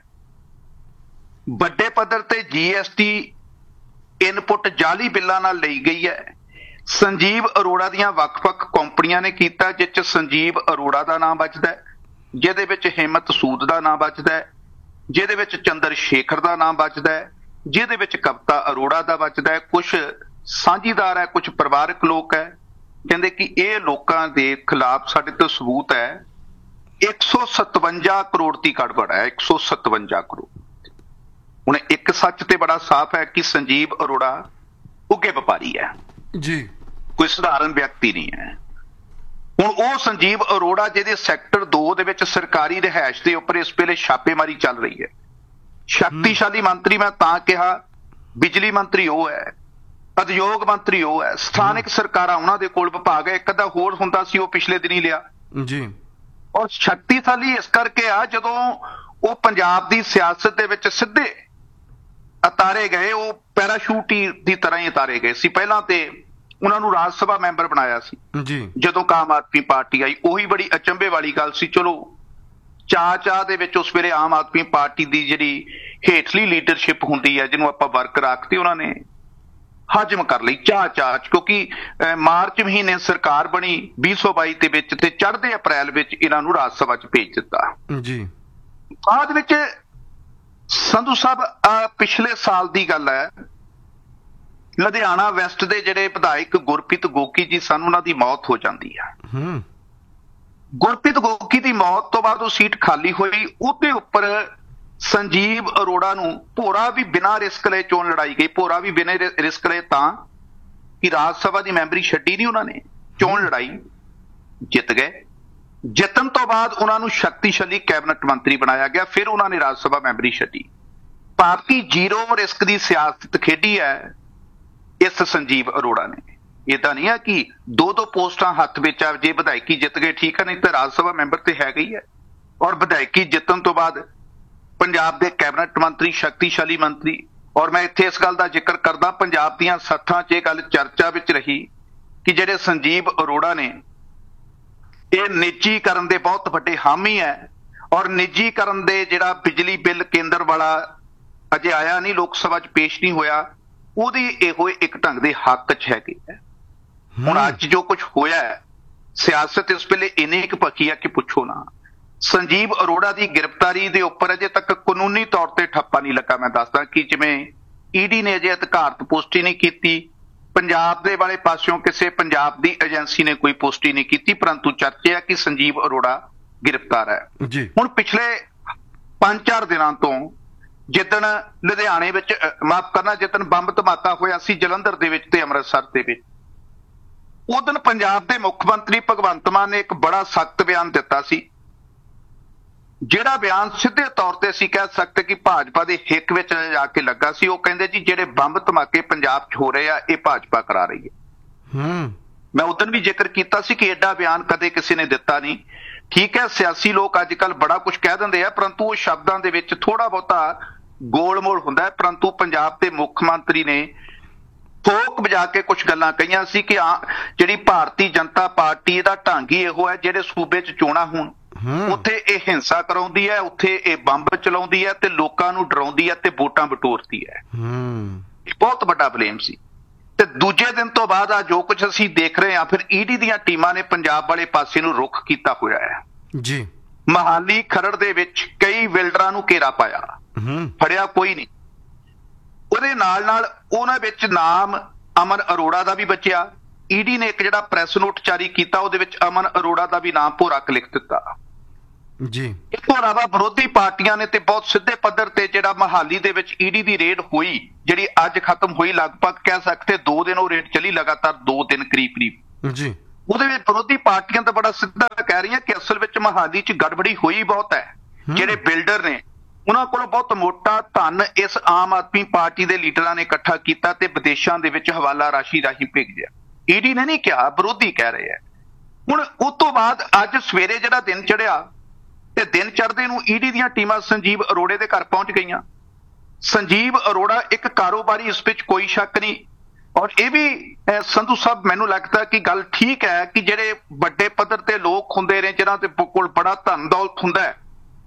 ਵੱਡੇ ਪੱਧਰ ਤੇ ਜੀਐਸਟੀ ਇਨਪੁੱਟ ਜਾਲੀ ਬਿੱਲਾਂ ਨਾਲ ਲਈ ਗਈ ਹੈ। ਸੰਜੀਵ ਅਰੋੜਾ ਦੀਆਂ ਵੱਖ-ਵੱਖ ਕੰਪਨੀਆਂ ਨੇ ਕੀਤਾ, ਜਿਸ 'ਚ ਸੰਜੀਵ ਅਰੋੜਾ ਦਾ ਨਾਮ ਵੱਜਦਾ ਹੈ, ਜਿਹਦੇ ਵਿੱਚ ਹਿੰਮਤ ਸੂਦ ਦਾ ਨਾਮ ਵੱਜਦਾ ਹੈ, ਜਿਹਦੇ ਵਿੱਚ ਚੰਦਰ ਸ਼ੇਖਰ ਦਾ ਨਾਮ ਵੱਜਦਾ ਹੈ, ਜਿਹਦੇ ਵਿੱਚ ਕਵਿਤਾ ਅਰੋੜਾ ਦਾ ਵੱਜਦਾ ਹੈ। ਕੁਝ ਸਾਂਝੀਦਾਰ ਹੈ, ਕੁਝ ਪਰਿਵਾਰਕ ਲੋਕ ਹੈ। ਕਹਿੰਦੇ ਕਿ ਇਹ ਲੋਕਾਂ ਦੇ ਖਿਲਾਫ ਸਾਡੇ ਤੋਂ ਸਬੂਤ ਹੈ ਇੱਕ ਸੌ ਸਤਵੰਜਾ ਕਰੋੜ ਦੀ ਗੜਬੜ ਹੈ, ਇੱਕ ਸੌ ਸਤਵੰਜਾ ਕਰੋੜ। ਹੁਣ ਇੱਕ ਸੱਚ ਤੇ ਬੜਾ ਸਾਫ਼ ਹੈ ਕਿ ਸੰਜੀਵ ਅਰੋੜਾ ਉੱਘੇ ਵਪਾਰੀ ਹੈ ਜੀ, ਕੋਈ ਸਧਾਰਨ ਵਿਅਕਤੀ ਨਹੀਂ ਹੈ। ਹੁਣ ਉਹ ਸੰਜੀਵ ਅਰੋੜਾ ਜਿਹਦੇ ਸੈਕਟਰ ਦੋ ਦੇ ਵਿੱਚ ਸਰਕਾਰੀ ਰਿਹਾਇਸ਼ ਦੇ ਉੱਪਰ ਇਸ ਵੇਲੇ ਛਾਪੇਮਾਰੀ ਚੱਲ ਰਹੀ ਹੈ। ਸ਼ਕਤੀਸ਼ਾਲੀ ਮੰਤਰੀ ਮੈਂ ਤਾਂ ਕਿਹਾ, ਬਿਜਲੀ ਮੰਤਰੀ ਉਹ ਹੈ, ਉਦਯੋਗ ਮੰਤਰੀ ਉਹ ਹੈ, ਸਥਾਨਕ ਸਰਕਾਰਾਂ ਉਹਨਾਂ ਦੇ ਕੋਲ ਵਿਭਾਗ ਹੈ। ਇੱਕ ਅੱਧਾ ਹੋਰ ਹੁੰਦਾ ਸੀ, ਉਹ ਪਿਛਲੇ ਦਿਨੀ ਲਿਆ ਜੀ। ਔਰ ਸ਼ਕਤੀਸ਼ਾਲੀ ਇਸ ਕਰਕੇ ਆ ਜਦੋਂ ਉਹ ਪੰਜਾਬ ਦੀ ਸਿਆਸਤ ਦੇ ਵਿੱਚ ਸਿੱਧੇ ਉਤਾਰੇ ਗਏ, ਉਹ ਪੈਰਾਸ਼ੂਟ ਦੀ ਤਰ੍ਹਾਂ ਹੀ ਉਤਾਰੇ ਗਏ ਸੀ। ਪਹਿਲਾਂ ਤੇ ਉਹਨਾਂ ਨੂੰ ਰਾਜ ਸਭਾ ਮੈਂਬਰ ਬਣਾਇਆ ਸੀ ਜੀ, ਜਦੋਂ ਆਮ ਆਦਮੀ ਪਾਰਟੀ ਆਈ। ਉਹੀ ਬੜੀ ਅਚੰਭੇ ਵਾਲੀ ਗੱਲ ਸੀ। ਚਲੋ ਚਾਹ ਚਾਹ ਦੇ ਵਿੱਚ ਉਸ ਵੇਲੇ ਆਮ ਆਦਮੀ ਪਾਰਟੀ ਦੀ ਜਿਹੜੀ ਹੇਠਲੀ ਲੀਡਰਸ਼ਿਪ ਹੁੰਦੀ ਹੈ, ਜਿਹਨੂੰ ਆਪਾਂ ਵਰਕਰ ਆਖਦੇ, ਉਹਨਾਂ ਨੇ ਹਜਮ ਕਰ ਲਈ ਚਾਹ ਚਾਹ, ਕਿਉਂਕਿ ਮਾਰਚ ਮਹੀਨੇ ਸਰਕਾਰ ਬਣੀ ਵੀਹ ਸੌ ਬਾਈ ਦੇ ਵਿੱਚ, ਤੇ ਚੜ੍ਹਦੇ ਅਪ੍ਰੈਲ ਵਿੱਚ ਇਹਨਾਂ ਨੂੰ ਰਾਜ ਸਭਾ 'ਚ ਭੇਜ ਦਿੱਤਾ ਜੀ। ਬਾਅਦ ਵਿੱਚ ਸੰਧੂ ਸਾਹਿਬ ਪਿਛਲੇ ਸਾਲ ਦੀ ਗੱਲ ਹੈ, ਲੁਧਿਆਣਾ ਵੈਸਟ ਦੇ ਜਿਹੜੇ ਵਿਧਾਇਕ ਗੁਰਪ੍ਰੀਤ ਗੋਗੀ ਜੀ ਸਨ, ਉਹਨਾਂ ਦੀ ਮੌਤ ਹੋ ਜਾਂਦੀ ਹੈ। ਹੂੰ ਗੁਰਪ੍ਰੀਤ ਗੋਗੀ ਦੀ ਮੌਤ ਤੋਂ ਬਾਅਦ ਉਹ ਸੀਟ ਖਾਲੀ ਹੋਈ। ਉਹਦੇ ਉੱਪਰ ਸੰਜੀਵ ਅਰੋੜਾ ਨੂੰ ਭੋਰਾ ਵੀ ਬਿਨਾਂ ਰਿਸਕ ਲਏ ਚੋਣ ਲੜਾਈ ਗਈ। ਭੋਰਾ ਵੀ ਬਿਨਾਂ ਰਿਸਕ ਲਏ ਤਾਂ ਕਿ ਰਾਜ ਸਭਾ ਦੀ ਮੈਂਬਰੀ ਛੱਡੀ ਨਹੀਂ ਉਹਨਾਂ ਨੇ, ਚੋਣ ਲੜਾਈ, ਜਿੱਤ ਗਏ। ਜਿੱਤਣ ਤੋਂ ਬਾਅਦ ਉਹਨਾਂ ਨੂੰ ਸ਼ਕਤੀਸ਼ਾਲੀ ਕੈਬਨਿਟ ਮੰਤਰੀ ਬਣਾਇਆ ਗਿਆ। ਫਿਰ ਉਹਨਾਂ ਨੇ ਰਾਜ ਸਭਾ ਮੈਂਬਰੀ ਛੱਡੀ। ਭਾਵ ਕਿ ਜ਼ੀਰੋ ਰਿਸਕ ਦੀ ਸਿਆਸਤ ਖੇਡੀ ਹੈ ਇਸ ਸੰਜੀਵ ਅਰੋੜਾ ਨੇ। ਏਦਾਂ ਨਹੀਂ ਹੈ ਕਿ ਦੋ ਦੋ ਪੋਸਟਾਂ ਹੱਥ ਵਿੱਚ ਆ, ਜੇ ਵਿਧਾਇਕੀ ਜਿੱਤ ਗਏ ਠੀਕ ਹੈ, ਨਹੀਂ ਤਾਂ ਰਾਜ ਸਭਾ ਮੈਂਬਰ ਤੇ ਹੈਗਾ ਹੀ ਹੈ। ਔਰ ਵਿਧਾਇਕੀ ਜਿੱਤਣ ਤੋਂ ਬਾਅਦ ਪੰਜਾਬ ਦੇ ਕੈਬਨਿਟ ਮੰਤਰੀ, ਸ਼ਕਤੀਸ਼ਾਲੀ ਮੰਤਰੀ। ਔਰ ਮੈਂ ਇੱਥੇ ਇਸ ਗੱਲ ਦਾ ਜ਼ਿਕਰ ਕਰਦਾ, ਪੰਜਾਬ ਦੀਆਂ ਸੱਥਾਂ 'ਚ ਇਹ ਗੱਲ ਚਰਚਾ ਵਿੱਚ ਰਹੀ ਕਿ ਜਿਹੜੇ ਸੰਜੀਵ ਅਰੋੜਾ ਨੇ ਇਹ ਨਿੱਜੀਕਰਨ ਦੇ ਬਹੁਤ ਵੱਡੇ ਹਾਮੀ ਹੈ, ਔਰ ਨਿੱਜੀਕਰਨ ਦੇ ਜਿਹੜਾ ਬਿਜਲੀ ਬਿੱਲ ਕੇਂਦਰ ਵਾਲਾ ਅਜੇ ਆਇਆ ਨਹੀਂ, ਲੋਕ ਸਭਾ 'ਚ ਪੇਸ਼ ਨਹੀਂ ਹੋਇਆ, ਉਹਦੀ ਇਹੋ ਇੱਕ ਢੰਗ ਦੇ ਹੱਕ 'ਚ ਹੈਗੇ ਹੈ। ਹੁਣ ਅੱਜ ਜੋ ਕੁਝ ਹੋਇਆ ਹੈ, ਸਿਆਸਤ ਇਸ ਵੇਲੇ ਇੰਨੀ ਕੁ ਪੱਕੀ ਆ ਕਿ ਪੁੱਛੋ ਨਾ। ਸੰਜੀਵ ਅਰੋੜਾ ਦੀ ਗ੍ਰਿਫਤਾਰੀ ਦੇ ਉੱਪਰ ਅਜੇ ਤੱਕ ਕਾਨੂੰਨੀ ਤੌਰ ਤੇ ਠੱਪਾ ਨਹੀਂ ਲੱਗਾ। ਮੈਂ ਦੱਸਦਾ ਕਿ ਜਿਵੇਂ ਈਡੀ ਨੇ ਅਜੇ ਅਧਿਕਾਰਤ ਪੁਸ਼ਟੀ ਨਹੀਂ ਕੀਤੀ, ਪੰਜਾਬ ਦੇ ਵਾਲੇ ਪਾਸਿਓਂ ਕਿਸੇ ਪੰਜਾਬ ਦੀ ਏਜੰਸੀ ਨੇ ਕੋਈ ਪੁਸ਼ਟੀ ਨਹੀਂ ਕੀਤੀ, ਪਰੰਤੂ ਚਰਚੇ ਆ ਕਿ ਸੰਜੀਵ ਅਰੋੜਾ ਗ੍ਰਿਫਤਾਰ ਹੈ ਜੀ। ਹੁਣ ਪਿਛਲੇ ਪੰਜ ਚਾਰ ਦਿਨਾਂ ਤੋਂ ਜਿੱਦਣ ਲੁਧਿਆਣੇ ਵਿੱਚ ਮਾਫ ਕਰਨਾ ਜਿੱਦਣ ਬੰਬ ਧਮਾਕਾ ਹੋਇਆ ਸੀ ਜਲੰਧਰ ਦੇ ਵਿੱਚ ਤੇ ਅੰਮ੍ਰਿਤਸਰ ਦੇ ਵਿੱਚ, ਉਦੋਂ ਪੰਜਾਬ ਦੇ ਮੁੱਖ ਮੰਤਰੀ ਭਗਵੰਤ ਮਾਨ ਨੇ ਇੱਕ ਬੜਾ ਸਖਤ ਬਿਆਨ ਦਿੱਤਾ ਸੀ, ਜਿਹੜਾ ਬਿਆਨ ਸਿੱਧੇ ਤੌਰ ਤੇ ਅਸੀਂ ਕਹਿ ਸਕਦੇ ਕਿ ਭਾਜਪਾ ਦੇ ਹਿੱਕ ਵਿੱਚ ਜਾ ਕੇ ਲੱਗਾ ਸੀ। ਉਹ ਕਹਿੰਦੇ ਜੀ ਜਿਹੜੇ ਬੰਬ ਧਮਾਕੇ ਪੰਜਾਬ 'ਚ ਹੋ ਰਹੇ ਆ ਇਹ ਭਾਜਪਾ ਕਰਾ ਰਹੀ ਹੈ। ਹੂੰ ਮੈਂ ਉਦੋਂ ਵੀ ਜ਼ਿਕਰ ਕੀਤਾ ਸੀ ਕਿ ਐਡਾ ਬਿਆਨ ਕਦੇ ਕਿਸੇ ਨੇ ਦਿੱਤਾ ਨਹੀਂ। ਠੀਕ ਹੈ, ਸਿਆਸੀ ਲੋਕ ਅੱਜ ਕੱਲ੍ਹ ਬੜਾ ਕੁਝ ਕਹਿ ਦਿੰਦੇ ਆ, ਪਰੰਤੂ ਉਹ ਸ਼ਬਦਾਂ ਦੇ ਵਿੱਚ ਥੋੜਾ ਬਹੁਤਾ ਗੋਲ ਮੋਲ ਹੁੰਦਾ ਹੈ। ਪਰੰਤੂ ਪੰਜਾਬ ਦੇ ਮੁੱਖ ਮੰਤਰੀ ਨੇ ਥੋਕ ਵਜਾ ਕੇ ਕੁਝ ਗੱਲਾਂ ਕਹੀਆਂ ਸੀ ਕਿ ਆ ਜਿਹੜੀ ਭਾਰਤੀ ਜਨਤਾ ਪਾਰਟੀ ਦਾ ਢੰਗ ਹੀ ਇਹੋ ਹੈ, ਜਿਹੜੇ ਸੂਬੇ 'ਚ ਚੋਣਾਂ ਹੋਣ ਉੱਥੇ ਇਹ ਹਿੰਸਾ ਕਰਾਉਂਦੀ ਹੈ, ਉੱਥੇ ਇਹ ਬੰਬ ਚਲਾਉਂਦੀ ਹੈ ਤੇ ਲੋਕਾਂ ਨੂੰ ਡਰਾਉਂਦੀ ਹੈ ਤੇ ਵੋਟਾਂ ਬਟੋਰਦੀ ਹੈ। ਇਹ ਬਹੁਤ ਵੱਡਾ ਬਲੇਮ ਸੀ। ਤੇ ਦੂਜੇ ਦਿਨ ਤੋਂ ਬਾਅਦ ਆ ਜੋ ਕੁਝ ਅਸੀਂ ਦੇਖ ਰਹੇ ਹਾਂ, ਫਿਰ ਈਡੀ ਦੀਆਂ ਟੀਮਾਂ ਨੇ ਪੰਜਾਬ ਵਾਲੇ ਪਾਸੇ ਨੂੰ ਰੁੱਖ ਕੀਤਾ ਹੋਇਆ ਹੈ ਜੀ। ਮਹਾਲੀ ਖਰੜ ਦੇ ਵਿੱਚ ਕਈ ਬਿਲਡਰਾਂ ਨੂੰ ਘੇਰਾ ਪਾਇਆ, ਫੜਿਆ ਕੋਈ ਨਹੀਂ। ਉਹਦੇ ਨਾਲ ਨਾਲ ਉਹਨਾਂ ਵਿੱਚ ਨਾਮ ਅਮਨ ਅਰੋੜਾ ਦਾ ਵੀ ਬਚਿਆ। ਈਡੀ ਨੇ ਇੱਕ ਜਿਹੜਾ ਪ੍ਰੈਸ ਨੋਟ ਜਾਰੀ ਕੀਤਾ, ਉਹਦੇ ਵਿੱਚ ਅਮਨ ਅਰੋੜਾ ਦਾ ਵੀ ਨਾਮ ਭੋਰਾ ਲਿਖ ਦਿੱਤਾ ਜੀ। ਇਸ ਤੋਂ ਇਲਾਵਾ ਵਿਰੋਧੀ ਪਾਰਟੀਆਂ ਨੇ ਤੇ ਬਹੁਤ ਸਿੱਧੇ ਪੱਧਰ ਤੇ ਜਿਹੜਾ ਮਹਾਲੀ ਦੇ ਵਿੱਚ ਈਡੀ ਦੀ ਰੇਡ ਹੋਈ, ਜਿਹੜੀ ਅੱਜ ਖਤਮ ਹੋਈ, ਲਗਭਗ ਕਹਿ ਸਕਦੇ ਦੋ ਦਿਨ ਉਹ ਰੇਡ ਚੱਲੀ, ਲਗਾਤਾਰ ਦੋ ਦਿਨ ਕਰੀਬ ਕਰੀਬ ਜੀ। ਉਹਦੇ ਵਿੱਚ ਵਿਰੋਧੀ ਪਾਰਟੀਆਂ ਤਾਂ ਬੜਾ ਸਿੱਧਾ ਕਹਿ ਰਹੀਆਂ ਕਿ ਅਸਲ ਵਿੱਚ ਮਹਾਲੀ 'ਚ ਗੜਬੜੀ ਹੋਈ ਬਹੁਤ ਹੈ। ਜਿਹੜੇ ਬਿਲਡਰ ਨੇ ਉਹਨਾਂ ਕੋਲੋਂ ਬਹੁਤ ਮੋਟਾ ਧਨ ਇਸ ਆਮ ਆਦਮੀ ਪਾਰਟੀ ਦੇ ਲੀਡਰਾਂ ਨੇ ਇਕੱਠਾ ਕੀਤਾ ਤੇ ਵਿਦੇਸ਼ਾਂ ਦੇ ਵਿੱਚ ਹਵਾਲਾ ਰਾਸ਼ੀ ਰਾਹੀਂ ਭੇਜਿਆ। ਈਡੀ ਨੇ ਨਹੀਂ ਕਿਹਾ, ਵਿਰੋਧੀ ਕਹਿ ਰਹੇ ਆ। ਹੁਣ ਉਸ ਤੋਂ ਬਾਅਦ ਅੱਜ ਸਵੇਰੇ ਜਿਹੜਾ ਦਿਨ ਚੜਿਆ ਤੇ ਦਿਨ ਚੜ੍ਹਦੇ ਨੂੰ ਈਡੀ ਦੀਆਂ ਟੀਮਾਂ ਸੰਜੀਵ ਅਰੋੜੇ ਦੇ ਘਰ ਪਹੁੰਚ ਗਈਆਂ। ਸੰਜੀਵ ਅਰੋੜਾ ਇੱਕ ਕਾਰੋਬਾਰੀ, ਇਸ ਵਿੱਚ ਕੋਈ ਸ਼ੱਕ ਨਹੀਂ। ਔਰ ਇਹ ਵੀ ਸੰਧੂ ਸਾਹਿਬ ਮੈਨੂੰ ਲੱਗਦਾ ਕਿ ਗੱਲ ਠੀਕ ਹੈ ਕਿ ਜਿਹੜੇ ਵੱਡੇ ਪੱਧਰ ਤੇ ਲੋਕ ਹੁੰਦੇ ਨੇ ਜਿਨ੍ਹਾਂ ਦੇ ਕੋਲ ਬੜਾ ਧਨ ਦੌਲਤ ਹੁੰਦਾ ਹੈ,